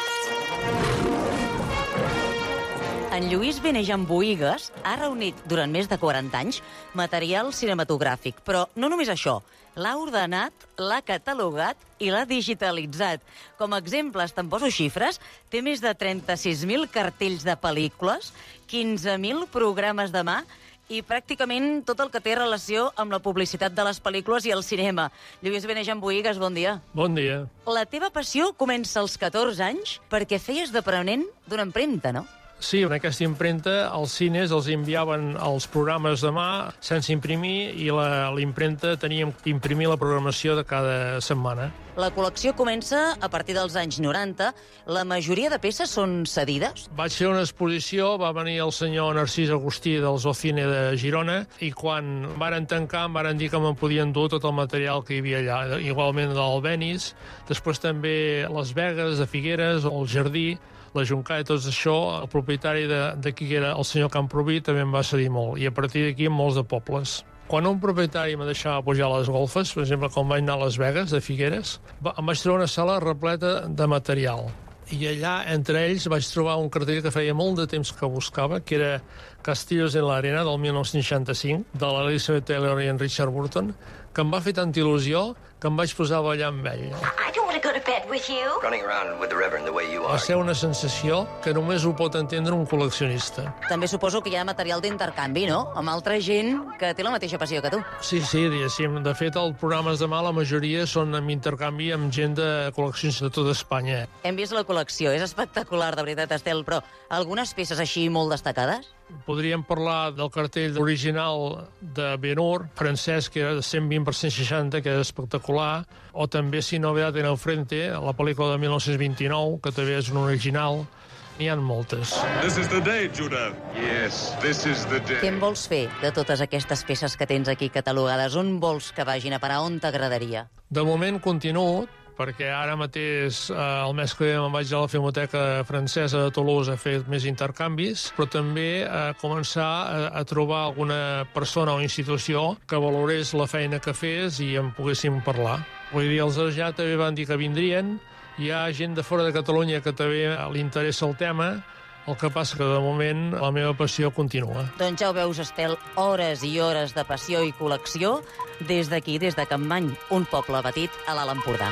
En Lluís Benejan Boïgues ha reunit durant més de quaranta anys material cinematogràfic, però no només això, l'ha ordenat, l'ha catalogat i l'ha digitalitzat. Com a exemples, te'n poso xifres, té més de trenta-sis mil cartells de pel·lícules, quinze mil programes de mà i pràcticament tot el que té relació amb la publicitat de les pel·lícules i el cinema. Lluís Benejan Boïgues, bon dia. Bon dia. La teva passió comença als catorze anys perquè feies d'aprenent d'una empremta, no? Sí, en aquesta impremta els cines els enviaven els programes de mà sense imprimir i la, l'impremta teníem que imprimir la programació de cada setmana. La col·lecció comença a partir dels anys noranta. La majoria de peces són cedides? Vaig fer una exposició, va venir el senyor Narcís Agustí del Zoocine de Girona i quan varen tancar em varen dir que me'n podien dur tot el material que hi havia allà. Igualment del Benis, després també les Vegues, de Figueres, el Jardí, la Juncar i tot això, el propietari d'aquí, que era el senyor Camproví, també em va cedir molt. I a partir d'aquí, molts de pobles. Quan un propietari me deixava pujar a les golfes, per exemple, quan vaig anar a les Vegues, de Figueres, em vaig trobar una sala repleta de material. I allà, entre ells, vaig trobar un cartell que feia molt de temps que buscava, que era Castillos en la Arena, del dinou seixanta-cinc, de l'Elizabeth Taylor i en Richard Burton, que em va fer tanta il·lusió que em vaig posar a ballar amb ell. I don't want to go to bed with you. Running around with the Reverend the way you are. Va ser una sensació que només ho pot entendre un col·leccionista. També suposo que hi ha material d'intercanvi, no? Amb altra gent que té la mateixa passió que tu. Sí, sí, diguéssim. De fet, els programes de mà, la majoria són amb intercanvi amb gent de col·leccions de tota Espanya. Hem vist la col·lecció, és espectacular, de veritat, Estel, però algunes peces així molt destacades? Podríem parlar del cartell original de Ben-Hur, francès, que era de cent vint per cent seixanta, que és espectacular, o també Sin novedad en el frente, la pel·lícula de dinou vint-i-nou, que també és un original. N'hi ha moltes. This is the day, Judah. Yes, this is the day. Què en vols fer de totes aquestes peces que tens aquí catalogades? On vols que vagin a parar? On t'agradaria? De moment continuo, perquè ara mateix, eh, el mes que ve, me'n vaig a la Filmoteca Francesa de Toulouse a fer més intercanvis, però també a començar a, a trobar alguna persona o institució que valorés la feina que fes i en poguéssim parlar. Vull dir, els de ja també van dir que vindrien, hi ha gent de fora de Catalunya que també li interessa el tema, el que passa que de moment la meva passió continua. Doncs ja ho veus, Estel, hores i hores de passió i col·lecció des d'aquí, des de Capmany, un poble petit a l'Alt Empordà.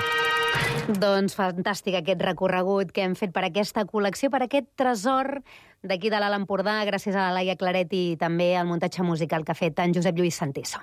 Doncs fantàstic aquest recorregut que hem fet per aquesta col·lecció, per aquest tresor d'aquí de l'Alt Empordà, gràcies a la Laia Claret i també al muntatge musical que ha fet en Josep Lluís Santiso.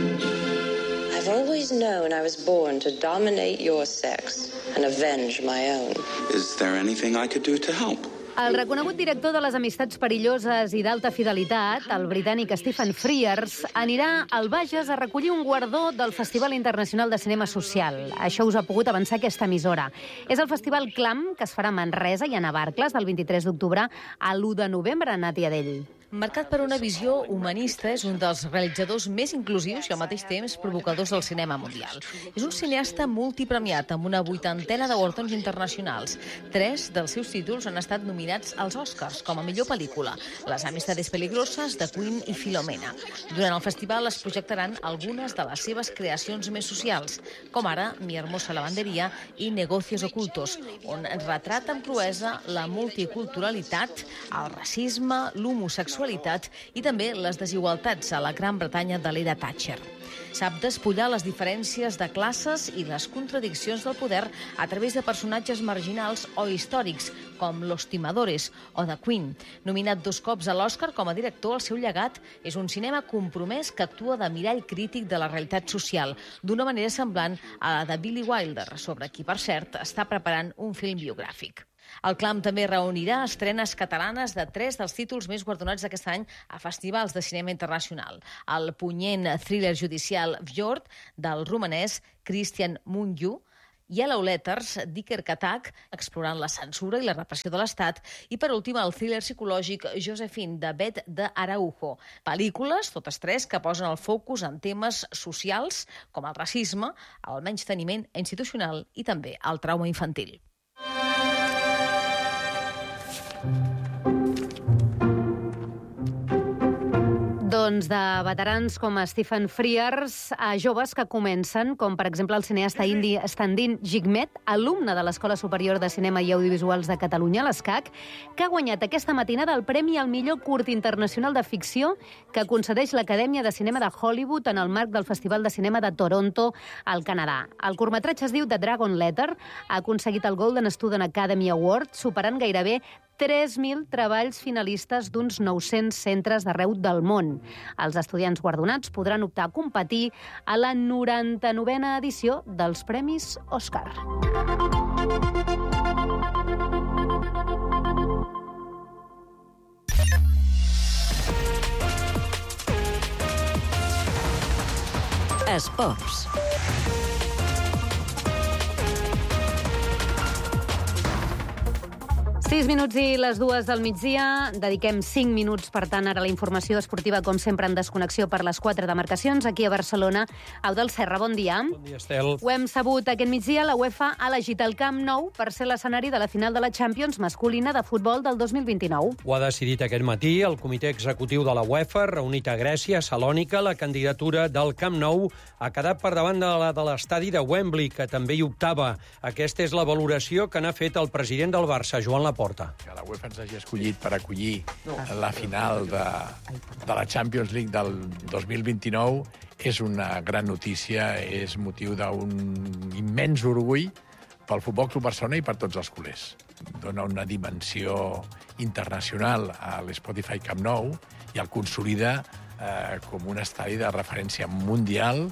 I've always known I was born to dominate your sex and avenge my own. Is there anything I could do to help? El reconegut director de les amistats perilloses i d'alta fidelitat, el britànic Stephen Frears, anirà al Bages a recollir un guardó del Festival Internacional de Cinema Social. Això us ha pogut avançar aquesta emissora. És el Festival Clam, que es farà a Manresa i a Navarcles del vint-i-tres d'octubre a l'u de novembre a Nàtia d'Ell. Marcat per una visió humanista, és un dels realitzadors més inclusius i al mateix temps provocadors del cinema mundial. És un cineasta multipremiat amb una vuitantena de guardons internacionals. Tres dels seus títols han estat nominats als Oscars com a millor pel·lícula: Les amistades peligrosas, The Queen i Filomena. Durant el festival es projectaran algunes de les seves creacions més socials, com ara Mi hermosa lavanderia i Negocios ocultos, on retrata amb cruesa la multiculturalitat, el racisme, l'homosexualitat i també les desigualtats a la Gran Bretanya de l'era Thatcher. Sap despullar les diferències de classes i les contradiccions del poder a través de personatges marginals o històrics, com Los Timadores o The Queen. Nominat dos cops a l'Oscar com a director, el seu llegat és un cinema compromès que actua de mirall crític de la realitat social, d'una manera semblant a la de Billy Wilder, sobre qui, per cert, està preparant un film biogràfic. El Clam també reunirà estrenes catalanes de tres dels títols més guardonats d'aquest any a festivals de cinema internacional. El punyent thriller judicial Fjord, del romanès Christian Mungiu, Yellow Letters, d'Iker Katak, explorant la censura i la repressió de l'Estat, i, per últim, el thriller psicològic Josephine, de Bet de Araujo. Pel·lícules, totes tres, que posen el focus en temes socials, com el racisme, el menysteniment institucional i també el trauma infantil. Doncs de veterans com Stephen Frears a joves que comencen, com per exemple el cineasta indi Standin Jigmet, alumne de l'Escola Superior de Cinema i Audiovisuals de Catalunya, l'ESCAC, que ha guanyat aquesta matinada el Premi al millor curt internacional de ficció que concedeix l'Acadèmia de Cinema de Hollywood en el marc del Festival de Cinema de Toronto, al Canadà. El curtmetratge es diu The Dragon Letter, ha aconseguit el Golden Student Academy Award, superant gairebé tres mil treballs finalistes d'uns nou-cents centres d'arreu del món. Els estudiants guardonats podran optar a competir a la noranta-novena edició dels Premis Òscar. Esports. Sis minuts i les dues del migdia. Dediquem cinc minuts, per tant, ara a la informació esportiva, com sempre, en desconnexió per les quatre demarcacions. Aquí a Barcelona, Eudald Serra, bon dia. Bon dia, Estel. Ho hem sabut aquest migdia. La UEFA ha elegit el Camp Nou per ser l'escenari de la final de la Champions masculina de futbol del dos mil vint-i-nou. Ho ha decidit aquest matí el comitè executiu de la UEFA, reunit a Grècia, a Salònica. La candidatura del Camp Nou ha quedat per davant de la de l'estadi de Wembley, que també hi optava. Aquesta és la valoració que n'ha fet el president del Barça, Joan Laporta. Que la UEFA ens hagi escollit per acollir la final de, de la Champions League del dos mil vint-i-nou és una gran notícia, és motiu d'un immens orgull pel Futbol Club Barcelona i per tots els culers. Dona una dimensió internacional a l'Spotify Camp Nou i el consolida eh, com un estadi de referència mundial.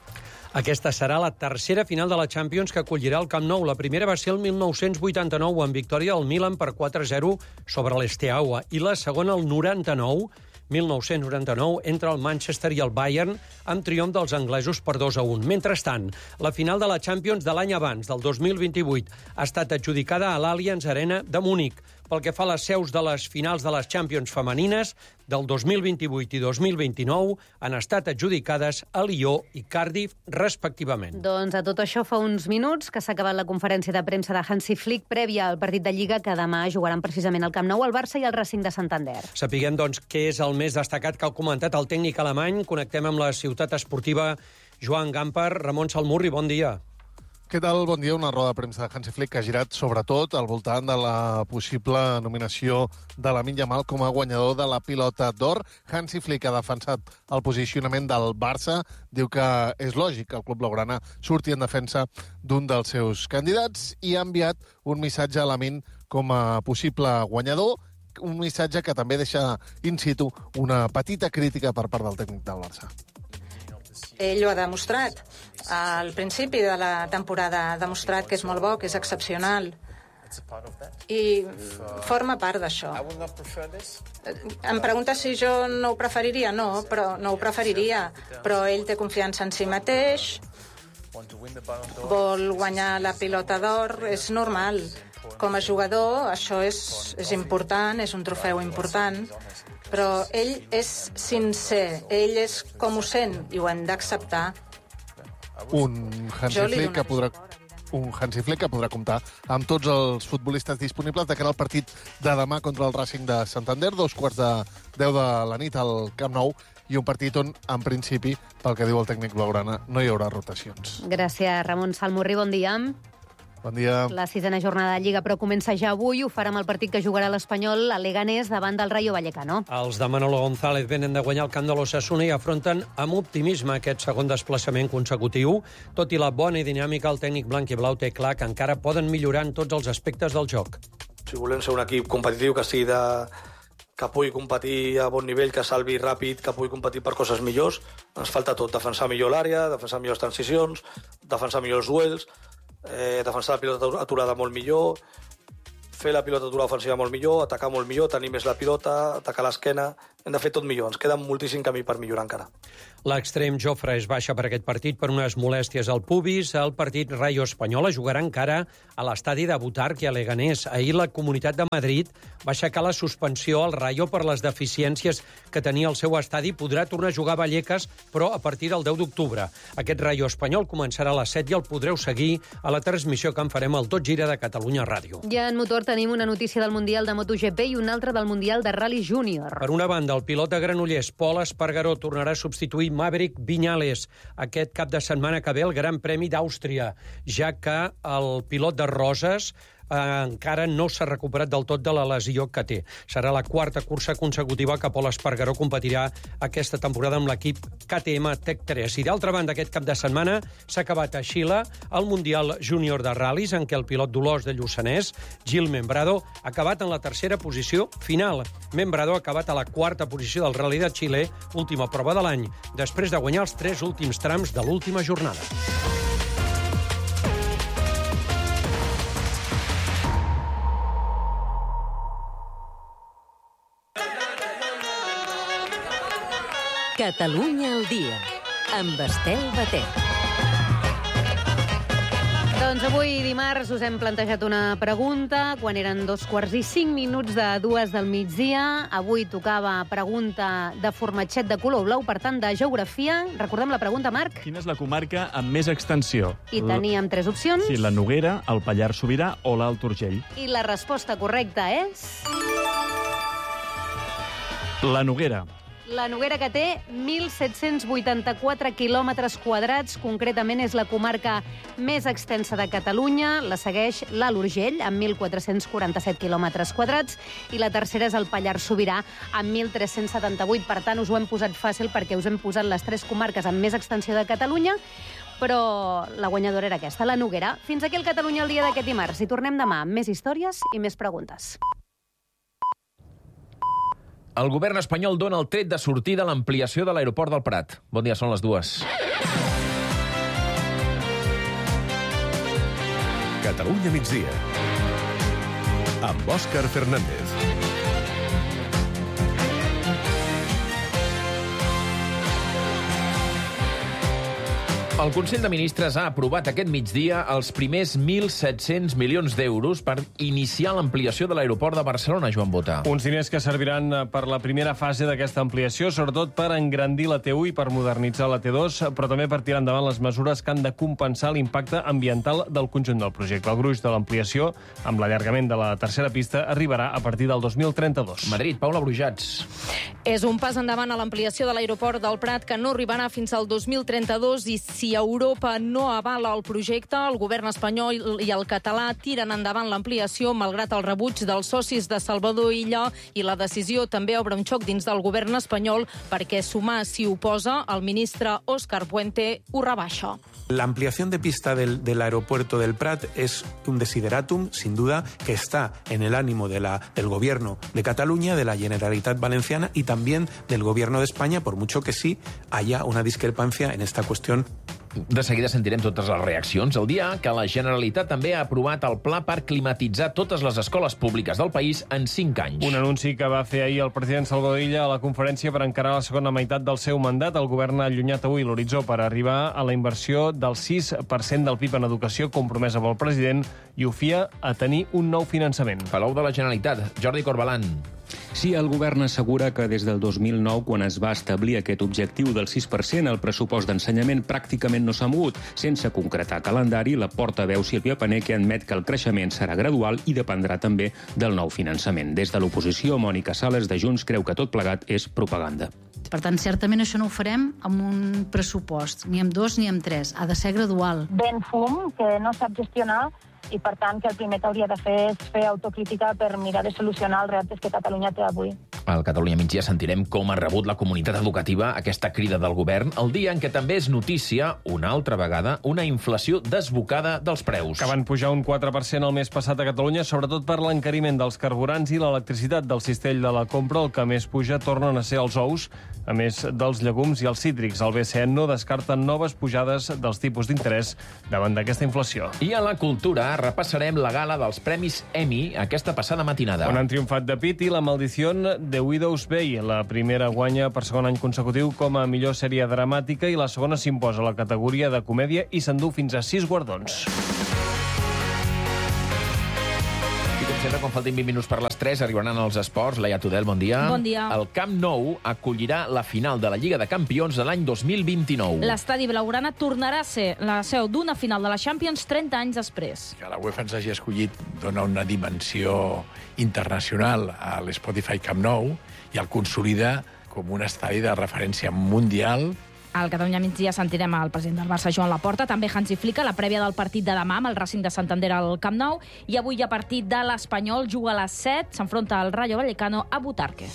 Aquesta serà la tercera final de la Champions que acollirà el Camp Nou. La primera va ser el mil nou-cents vuitanta-nou, amb victòria del Milan per quatre a zero sobre l'Esteaua, i la segona el noranta-nou, mil nou-cents noranta-nou, entre el Manchester i el Bayern, amb triomf dels anglesos per dos a un. Mentrestant, la final de la Champions de l'any abans, del dos mil vint-i-vuit, ha estat adjudicada a l'Allianz Arena de Múnich. Pel que fa a les seus de les finals de les Champions femenines, del dos mil vint-i-vuit i dos mil vint-i-nou, han estat adjudicades a Lió i Cardiff, respectivament. Doncs a tot això fa uns minuts que s'ha acabat la conferència de premsa de Hansi Flick prèvia al partit de Lliga, que demà jugaran precisament al Camp Nou, el Barça i el Racing de Santander. Sapiguem, doncs, què és el més destacat que ha comentat el tècnic alemany. Connectem amb la ciutat esportiva Joan Gamper. Ramon Salmurri, bon dia. Què tal? Bon dia. Una roda de premsa de Hansi Flick que ha girat sobretot al voltant de la possible nominació de Lamine Yamal com a guanyador de la pilota d'or. Hansi Flick ha defensat el posicionament del Barça. Diu que és lògic que el club blaugrana surti en defensa d'un dels seus candidats i ha enviat un missatge a Lamine com a possible guanyador, un missatge que també deixa in situ una petita crítica per part del tècnic del Barça. Ell ho ha demostrat. Al principi de la temporada ha demostrat que és molt bo, que és excepcional. I forma part d'això. Em pregunta si jo no ho preferiria? No, però no ho preferiria. Però ell té confiança en si mateix, vol guanyar la pilota d'or, és normal. com a jugador això és, és important, és un trofeu important, però ell és sincer, ell és com ho sent i ho hem d'acceptar. Un Hansi Flick que podrà... un Hansi Flick que podrà comptar amb tots els futbolistes disponibles de cara al partit de demà contra el Racing de Santander, dos quarts de deu de la nit al Camp Nou, i un partit on, en principi, pel que diu el tècnic blaugrana, no hi haurà rotacions. Gràcies, Ramon Salmurri, bon dia. Bon dia. La sisena jornada de Lliga, però comença ja avui. Ho farà amb el partit que jugarà l'Espanyol a Leganés davant del Rayo Vallecano. Els de Manolo González venen de guanyar el camp de l'Osasuna i afronten amb optimisme aquest segon desplaçament consecutiu. Tot i la bona i dinàmica, el tècnic blanc i blau té clar que encara poden millorar en tots els aspectes del joc. Si volem ser un equip competitiu, que sigui de... que pugui competir a bon nivell, que salvi ràpid, que pugui competir per coses millors, ens falta tot. Defensar millor l'àrea, defensar millors transicions, defensar millors duels, Eh, defensar la pilota aturada molt millor, fer la pilota aturada ofensiva molt millor, atacar molt millor, tenir més la pilota, atacar l'esquena... Hem de fer tot millor, ens queda moltíssim camí per millorar encara. L'extrem Jofre es baixa per aquest partit per unes molèsties al pubis. El partit Rayo Espanyola jugarà encara a l'estadi de Butarque i a Leganés. Ahir la Comunitat de Madrid va aixecar la suspensió al Rayo per les deficiències que tenia el seu estadi. Podrà tornar a jugar a Vallecas, però a partir del deu d'octubre. Aquest Rayo Espanyol començarà a les set i el podreu seguir a la transmissió que en farem al Tot Gira de Catalunya Ràdio. Ja en motor tenim una notícia del Mundial de MotoGP i una altra del Mundial de Rally Júnior. Per una banda, el pilot de Granollers, Pol Espargaró, tornarà a substituir Maverick Viñales aquest cap de setmana que ve el Gran Premi d'Àustria, ja que el pilot de Roses eh, encara no s'ha recuperat del tot de la lesió que té. Serà la quarta cursa consecutiva que Pol Espargaró competirà aquesta temporada amb l'equip K T M Tech tres. I d'altra banda, aquest cap de setmana s'ha acabat a Xile el Mundial Júnior de Ral·lis, en què el pilot d'Olors de Lluçanès, Gil Membrado, ha acabat en la tercera posició final. Membrado ha acabat a la quarta posició del Rally de Xile, última prova de l'any, després de guanyar els tres últims trams de l'última jornada. Catalunya al dia, amb Estel Batet. Doncs avui, dimarts, us hem plantejat una pregunta quan eren dos quarts i cinc minuts de dues del migdia. Avui tocava pregunta de formatget de color blau, per tant, de geografia. Recordem la pregunta, Marc? Quina és la comarca amb més extensió? I teníem tres opcions. Sí, la Noguera, el Pallars Sobirà o l'Alt Urgell. I la resposta correcta és... La Noguera. La Noguera, que té mil set-cents vuitanta-quatre quilòmetres quadrats, concretament és la comarca més extensa de Catalunya, la segueix l'Alt Urgell, amb mil quatre-cents quaranta-set quilòmetres quadrats, i la tercera és el Pallars Sobirà, amb mil tres-cents setanta-vuit. Per tant, us ho hem posat fàcil perquè us hem posat les tres comarques amb més extensió de Catalunya, però la guanyadora era aquesta, la Noguera. Fins aquí el Catalunya al dia d'aquest dimarts. I tornem demà amb més històries i més preguntes. El govern espanyol dona el tret de sortida a l'ampliació de l'aeroport del Prat. Bon dia, són les dues. Catalunya migdia. Amb Òscar Fernández. El Consell de Ministres ha aprovat aquest migdia els primers mil set-cents milions d'euros per iniciar l'ampliació de l'aeroport de Barcelona, Joan Bota. Uns diners que serviran per la primera fase d'aquesta ampliació, sobretot per engrandir la T u i per modernitzar la T dos, però també per tirar endavant les mesures que han de compensar l'impacte ambiental del conjunt del projecte. El gruix de l'ampliació, amb l'allargament de la tercera pista, arribarà a partir del dos mil trenta-dos. Madrid, Paula Brujats. És un pas endavant a l'ampliació de l'aeroport del Prat que no arribarà fins al dos mil trenta-dos i si Europa no avala el projecte, el govern espanyol i el català tiren endavant l'ampliació malgrat el rebuig dels socis de Salvador Illa, i la decisió també obre un xoc dins del govern espanyol perquè Sumar s'hi oposa, el ministre Òscar Puente ho rebaixa. La ampliación de pista del, del aeropuerto del Prat es un desideratum, sin duda, que está en el ánimo de la, del Gobierno de Cataluña, de la Generalitat Valenciana y también del Gobierno de España, por mucho que sí haya una discrepancia en esta cuestión. De seguida sentirem totes les reaccions. El dia que la Generalitat també ha aprovat el pla per climatitzar totes les escoles públiques del país en cinc anys. Un anunci que va fer ahir el president Salvador Illa a la conferència per encarar la segona meitat del seu mandat. El govern ha allunyat avui l'horitzó per arribar a la inversió del sis per cent del P I B en educació compromesa pel president i ho fia a tenir un nou finançament. Palau de la Generalitat, Jordi Corbalan. Sí, el govern assegura que des del dos mil nou, quan es va establir aquest objectiu del sis per cent, el pressupost d'ensenyament pràcticament no s'ha mogut. Sense concretar calendari, la portaveu Sílvia Paneque admet que el creixement serà gradual i dependrà també del nou finançament. Des de l'oposició, Mònica Sales de Junts creu que tot plegat és propaganda. Per tant, certament això no ho farem amb un pressupost, ni amb dos ni amb tres. Ha de ser gradual. Ben fum, que no sap gestionar, i per tant que el primer que hauria de fer és fer autocrítica per mirar de solucionar els reptes que Catalunya té avui. Al Catalunya Migdia sentirem com ha rebut la comunitat educativa aquesta crida del govern el dia en què també és notícia, una altra vegada, una inflació desbocada dels preus. Que van pujar un quatre per cent el mes passat a Catalunya, sobretot per l'encariment dels carburants i l'electricitat del cistell de la compra. El que més puja tornen a ser els ous, a més dels llegums i els cítrics. El B C E no descarta noves pujades dels tipus d'interès davant d'aquesta inflació. I a la cultura repassarem la gala dels Premis Emmy aquesta passada matinada. On han triomfat The Pitt i La Maldición de Widow's Bay. La primera guanya per segon any consecutiu com a millor sèrie dramàtica i la segona s'imposa a la categoria de comèdia i s'endú fins a sis guardons. Sempre, quan faltin vint minuts per les tres, arribaran els esports. Laia Tudel, bon dia. Bon dia. El Camp Nou acollirà la final de la Lliga de Campions de l'any dos mil vint-i-nou. L'estadi blaugrana tornarà a ser la seu d'una final de la Champions trenta anys després. Que la UEFA ens hagi escollit dona una dimensió internacional a l'Spotify Camp Nou i el consolida com un estadi de referència mundial. Al Catalunya Migdia sentirem el president del Barça, Joan Laporta, també Hansi Flick, a la prèvia del partit de demà amb el Racing de Santander al Camp Nou. I avui hi ha partit de l'Espanyol, juga a les set, s'enfronta al Rayo Vallecano a Butarque.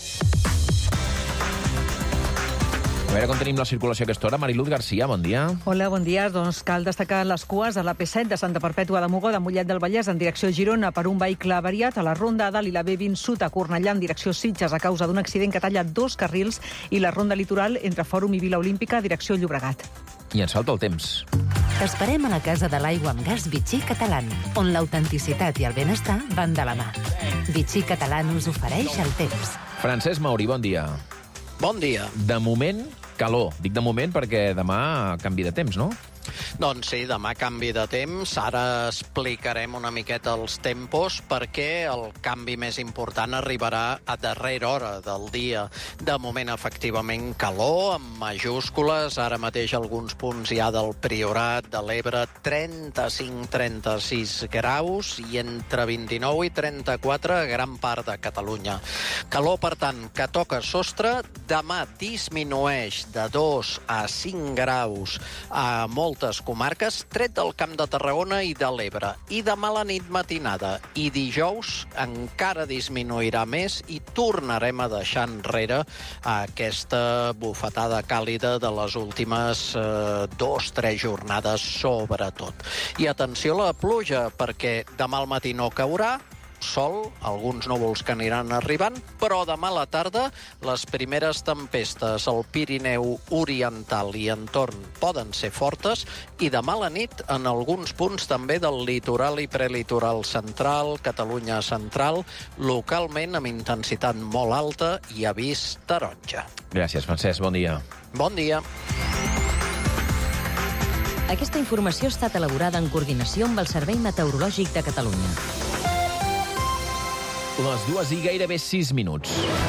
A veure com tenim la circulació a aquesta hora. Mariluz Garcia, bon dia. Hola, bon dia. Doncs cal destacar les cues a la P set de Santa Perpètua de Mogoda, Mollet del Vallès, en direcció Girona, per un vehicle avariat, a la Ronda Dalt i la B vint Sud a Cornellà, en direcció Sitges, a causa d'un accident que talla dos carrils, i la Ronda Litoral entre Fòrum i Vila Olímpica, direcció Llobregat. I ens falta el temps. T'esperem a la Casa de l'Aigua amb Gas Vichy Catalán, on l'autenticitat i el benestar van de la mà. Vichy Catalán us ofereix el temps. Francesc Mauri, bon dia. Bon dia. De moment, calor. Dic de moment perquè demà canvi de temps, no? Doncs sí, demà canvi de temps. Ara explicarem una miqueta els tempos perquè el canvi més important arribarà a darrera hora del dia. De moment, efectivament, calor, amb majúscules. Ara mateix alguns punts hi ha del Priorat, de l'Ebre, trenta-cinc trenta-sis graus i entre vint-i-nou i trenta-quatre a gran part de Catalunya. Calor, per tant, que toca sostre. Demà disminueix de dos a cinc graus a moltes comarques, tret del Camp de Tarragona i de l'Ebre. I demà a la nit matinada i dijous encara disminuirà més i tornarem a deixar enrere aquesta bufetada càlida de les últimes eh, dos, tres jornades, sobretot. I atenció a la pluja, perquè demà al matí no caurà, sol, alguns núvols que aniran arribant, però demà a la tarda les primeres tempestes al Pirineu Oriental i entorn poden ser fortes i demà a la nit en alguns punts també del litoral i prelitoral central, Catalunya central, localment amb intensitat molt alta i avís taronja. Gràcies, Francesc. Bon dia. Bon dia. Aquesta informació ha estat elaborada en coordinació amb el Servei Meteorològic de Catalunya. Les dues i gairebé sis minuts.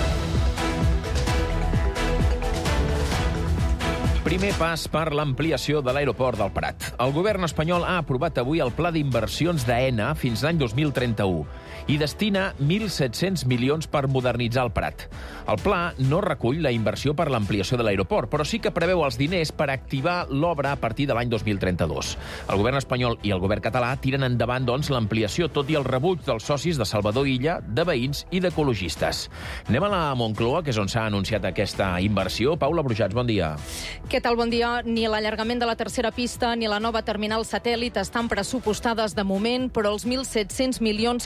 Primer pas per l'ampliació de l'aeroport del Prat. El govern espanyol ha aprovat avui el pla d'inversions d'AENA fins l'any dos mil trenta-u i destina mil set-cents milions per modernitzar el Prat. El pla no recull la inversió per l'ampliació de l'aeroport, però sí que preveu els diners per activar l'obra a partir de l'any dos mil trenta-dos. El govern espanyol i el govern català tiren endavant, doncs, l'ampliació, tot i el rebuig dels socis de Salvador Illa, de veïns i d'ecologistes. Anem a la Moncloa, que és on s'ha anunciat aquesta inversió. Paula Brujats, bon dia. Què tal, bon dia? Ni l'allargament de la tercera pista ni la nova terminal satèl·lit estan pressupostades de moment, però els mil set-cents milions que s'aproven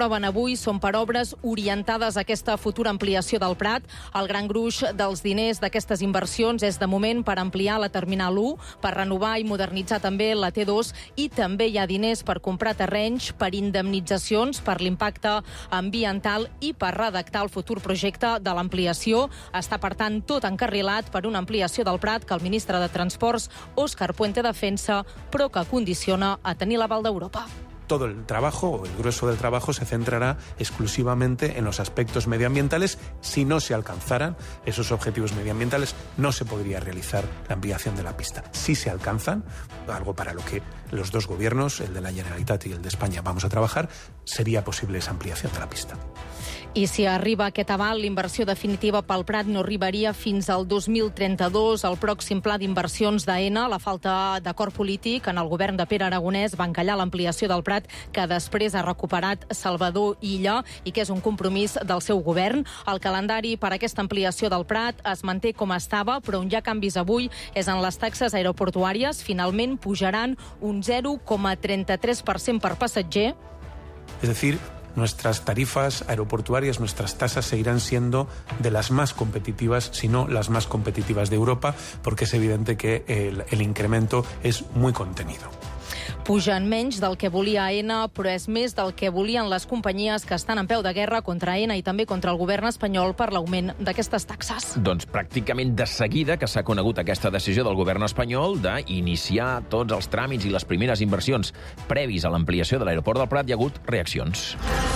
s'aproven avui són per obres orientades a aquesta futura ampliació del Prat. El gran gruix dels diners d'aquestes inversions és, de moment, per ampliar la Terminal u, per renovar i modernitzar també la T dos, i també hi ha diners per comprar terrenys, per indemnitzacions, per l'impacte ambiental i per redactar el futur projecte de l'ampliació. Està, per tant, tot encarrilat per una ampliació del Prat que el ministre de Transports, Òscar Puente, defensa, però que condiciona a tenir l'aval d'Europa. Todo el trabajo, o el grueso del trabajo, se centrará exclusivamente en los aspectos medioambientales. Si no se alcanzaran esos objetivos medioambientales, no se podría realizar la ampliación de la pista. Si se alcanzan, algo para lo que los dos gobiernos, el de la Generalitat y el de España, vamos a trabajar, sería posible esa ampliación de la pista. I si arriba aquest aval, l'inversió definitiva pel Prat no arribaria fins al dos mil trenta-dos. El pròxim pla d'inversions d'AENA, la falta d'acord polític en el govern de Pere Aragonès, va encallar l'ampliació del Prat, que després ha recuperat Salvador Illa i que és un compromís del seu govern. El calendari per a aquesta ampliació del Prat es manté com estava, però on hi ha canvis avui és en les taxes aeroportuàries. Finalment pujaran un zero coma trenta-tres per cent per passatger. Es decir, nuestras tarifas aeroportuarias, nuestras tasas seguirán siendo de las más competitivas, si no las más competitivas de Europa, porque es evidente que el, el incremento es muy contenido. Pugen menys del que volia AENA, però és més del que volien les companyies que estan en peu de guerra contra AENA i també contra el govern espanyol per l'augment d'aquestes taxes. Doncs pràcticament de seguida que s'ha conegut aquesta decisió del govern espanyol d'iniciar tots els tràmits i les primeres inversions previs a l'ampliació de l'aeroport del Prat, hi ha hagut reaccions.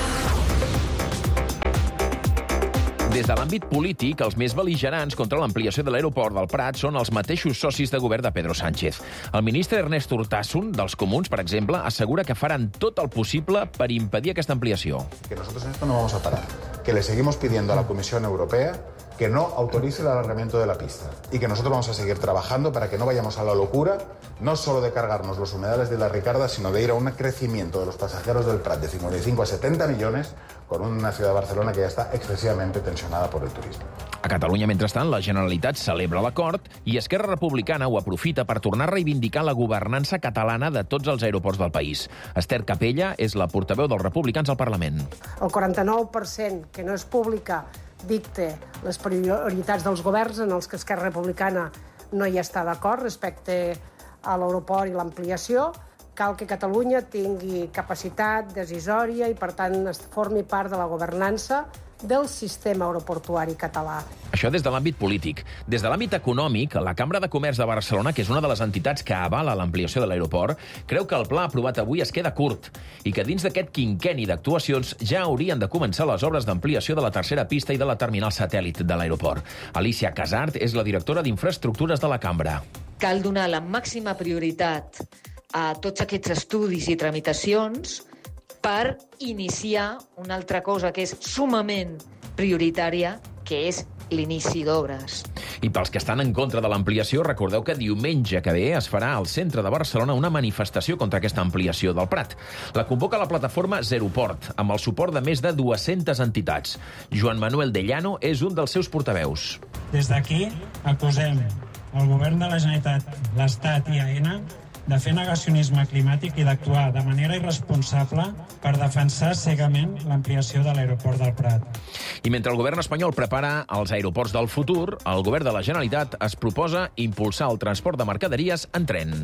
Des de l'àmbit polític, els més bel·ligerants contra l'ampliació de l'aeroport del Prat són els mateixos socis de govern de Pedro Sánchez. El ministre Ernest Urtasun, dels Comuns, per exemple, assegura que faran tot el possible per impedir aquesta ampliació. Que nosotros en esto no vamos a parar. Que le seguimos pidiendo a la Comisión Europea que no autorice el alargamiento de la pista y que nosotros vamos a seguir trabajando para que no vayamos a la locura, no solo de cargarnos los humedales de la Ricarda, sino de ir a un crecimiento de los pasajeros del Prat de cincuenta y cinco a setenta millones con una ciudad de Barcelona que ya está excesivamente tensionada por el turismo. A Catalunya, mentrestant, la Generalitat celebra l'acord i Esquerra Republicana ho aprofita per tornar a reivindicar la governança catalana de tots els aeroports del país. Esther Capella és la portaveu dels republicans al Parlament. El quaranta-nou per cent que no és pública dicte les prioritats dels governs en els que Esquerra Republicana no hi està d'acord respecte a l'aeroport i l'ampliació. Cal que Catalunya tingui capacitat decisòria i, per tant, formi part de la governança del sistema aeroportuari català. Això des de l'àmbit polític. Des de l'àmbit econòmic, la Cambra de Comerç de Barcelona, que és una de les entitats que avala l'ampliació de l'aeroport, creu que el pla aprovat avui es queda curt i que dins d'aquest quinquenni d'actuacions ja haurien de començar les obres d'ampliació de la tercera pista i de la terminal satèl·lit de l'aeroport. Alicia Casart és la directora d'Infraestructures de la Cambra. Cal donar la màxima prioritat a tots aquests estudis i tramitacions per iniciar una altra cosa que és sumament prioritària, que és l'inici d'obres. I pels que estan en contra de l'ampliació, recordeu que diumenge que ve es farà al centre de Barcelona una manifestació contra aquesta ampliació del Prat. La convoca la plataforma Zeroport, amb el suport de més de dues-centes entitats. Joan Manuel de Llano és un dels seus portaveus. Des d'aquí acusem el govern de la Generalitat, l'Estat i AENA de fer negacionisme climàtic i d'actuar de manera irresponsable per defensar cegament l'ampliació de l'aeroport del Prat. I mentre el govern espanyol prepara els aeroports del futur, el govern de la Generalitat es proposa impulsar el transport de mercaderies en tren.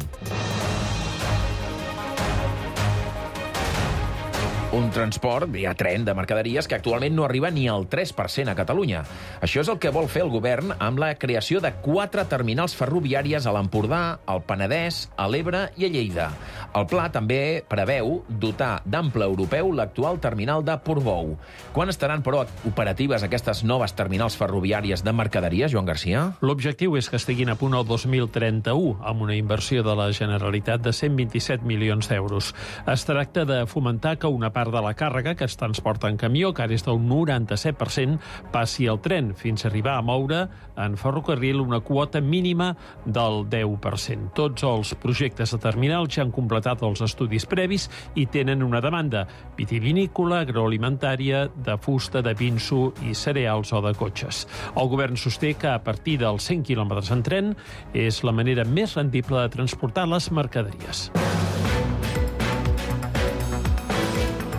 Un transport via tren de mercaderies que actualment no arriba ni al tres per cent a Catalunya. Això és el que vol fer el govern amb la creació de quatre terminals ferroviàries a l'Empordà, al Penedès, a l'Ebre i a Lleida. El pla també preveu dotar d'ample europeu l'actual terminal de Portbou. Quan estaran, però, operatives aquestes noves terminals ferroviàries de mercaderies, Joan Garcia? L'objectiu és que estiguin a punt el dos mil trenta-u, amb una inversió de la Generalitat de cent vint-i-set milions d'euros. Es tracta de fomentar que una part part de la càrrega que es transporta en camió, que ara és del noranta-set per cent, passi al tren, fins a arribar a moure en ferrocarril una quota mínima del deu per cent. Tots els projectes de terminal ja han completat els estudis previs i tenen una demanda vitivinícola, agroalimentària, de fusta, de pinso i cereals o de cotxes. El govern sosté que a partir dels cent quilòmetres en tren és la manera més rendible de transportar les mercaderies.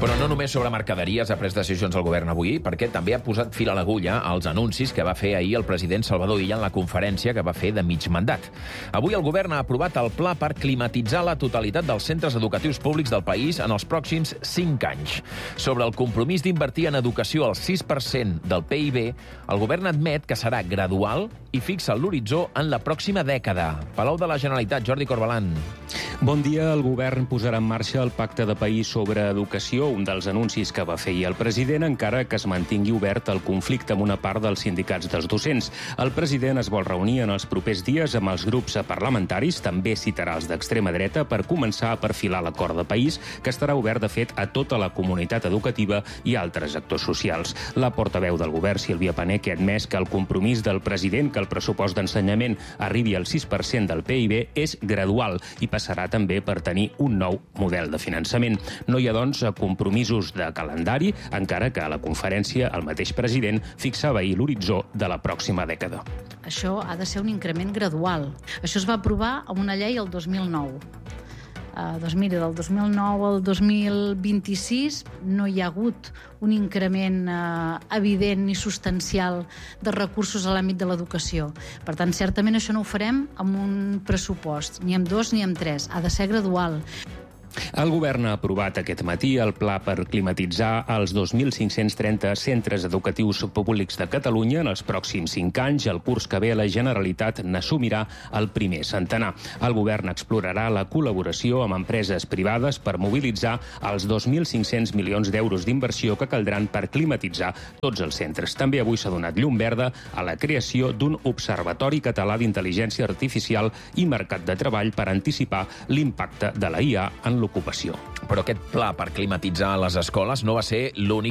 Però no només sobre mercaderies ha pres decisions el govern avui, perquè també ha posat fil a l'agulla als anuncis que va fer ahir el president Salvador Illa en la conferència que va fer de mig mandat. Avui el govern ha aprovat el pla per climatitzar la totalitat dels centres educatius públics del país en els pròxims cinc anys. Sobre el compromís d'invertir en educació al sis per cent del P I B, el govern admet que serà gradual i fixa l'horitzó en la pròxima dècada. Palau de la Generalitat, Jordi Corbalan. Bon dia. El govern posarà en marxa el Pacte de País sobre Educació, un dels anuncis que va fer ahir el president, encara que es mantingui obert el conflicte amb una part dels sindicats dels docents. El president es vol reunir en els propers dies amb els grups parlamentaris, també citarà els d'extrema dreta, per començar a perfilar l'acord de país, que estarà obert, de fet, a tota la comunitat educativa i altres actors socials. La portaveu del govern, Sílvia Paneque, ha admès que el compromís del president que el pressupost d'ensenyament arribi al sis per cent del P I B és gradual i passarà també per tenir un nou model de finançament. No hi ha, doncs, compromisos de calendari, encara que a la conferència el mateix president fixava ahir l'horitzó de la pròxima dècada. Això ha de ser un increment gradual. Això es va aprovar amb una llei el dos mil nou. Uh, doncs mira, del dos mil nou al dos mil vint-i-sis no hi ha hagut un increment uh, evident ni substancial de recursos a l'àmbit de l'educació. Per tant, certament això no ho farem amb un pressupost, ni amb dos ni amb tres. Ha de ser gradual. El govern ha aprovat aquest matí el pla per climatitzar els dos mil cinc-cents trenta centres educatius públics de Catalunya en els pròxims cinc anys. El curs que ve la Generalitat n'assumirà el primer centenar. El govern explorarà la col·laboració amb empreses privades per mobilitzar els dos mil cinc-cents milions d'euros d'inversió que caldran per climatitzar tots els centres. També avui s'ha donat llum verda a la creació d'un observatori català d'intel·ligència artificial i mercat de treball per anticipar l'impacte de la I A en l'ocupació. Però aquest pla per climatitzar les escoles no va ser l'únic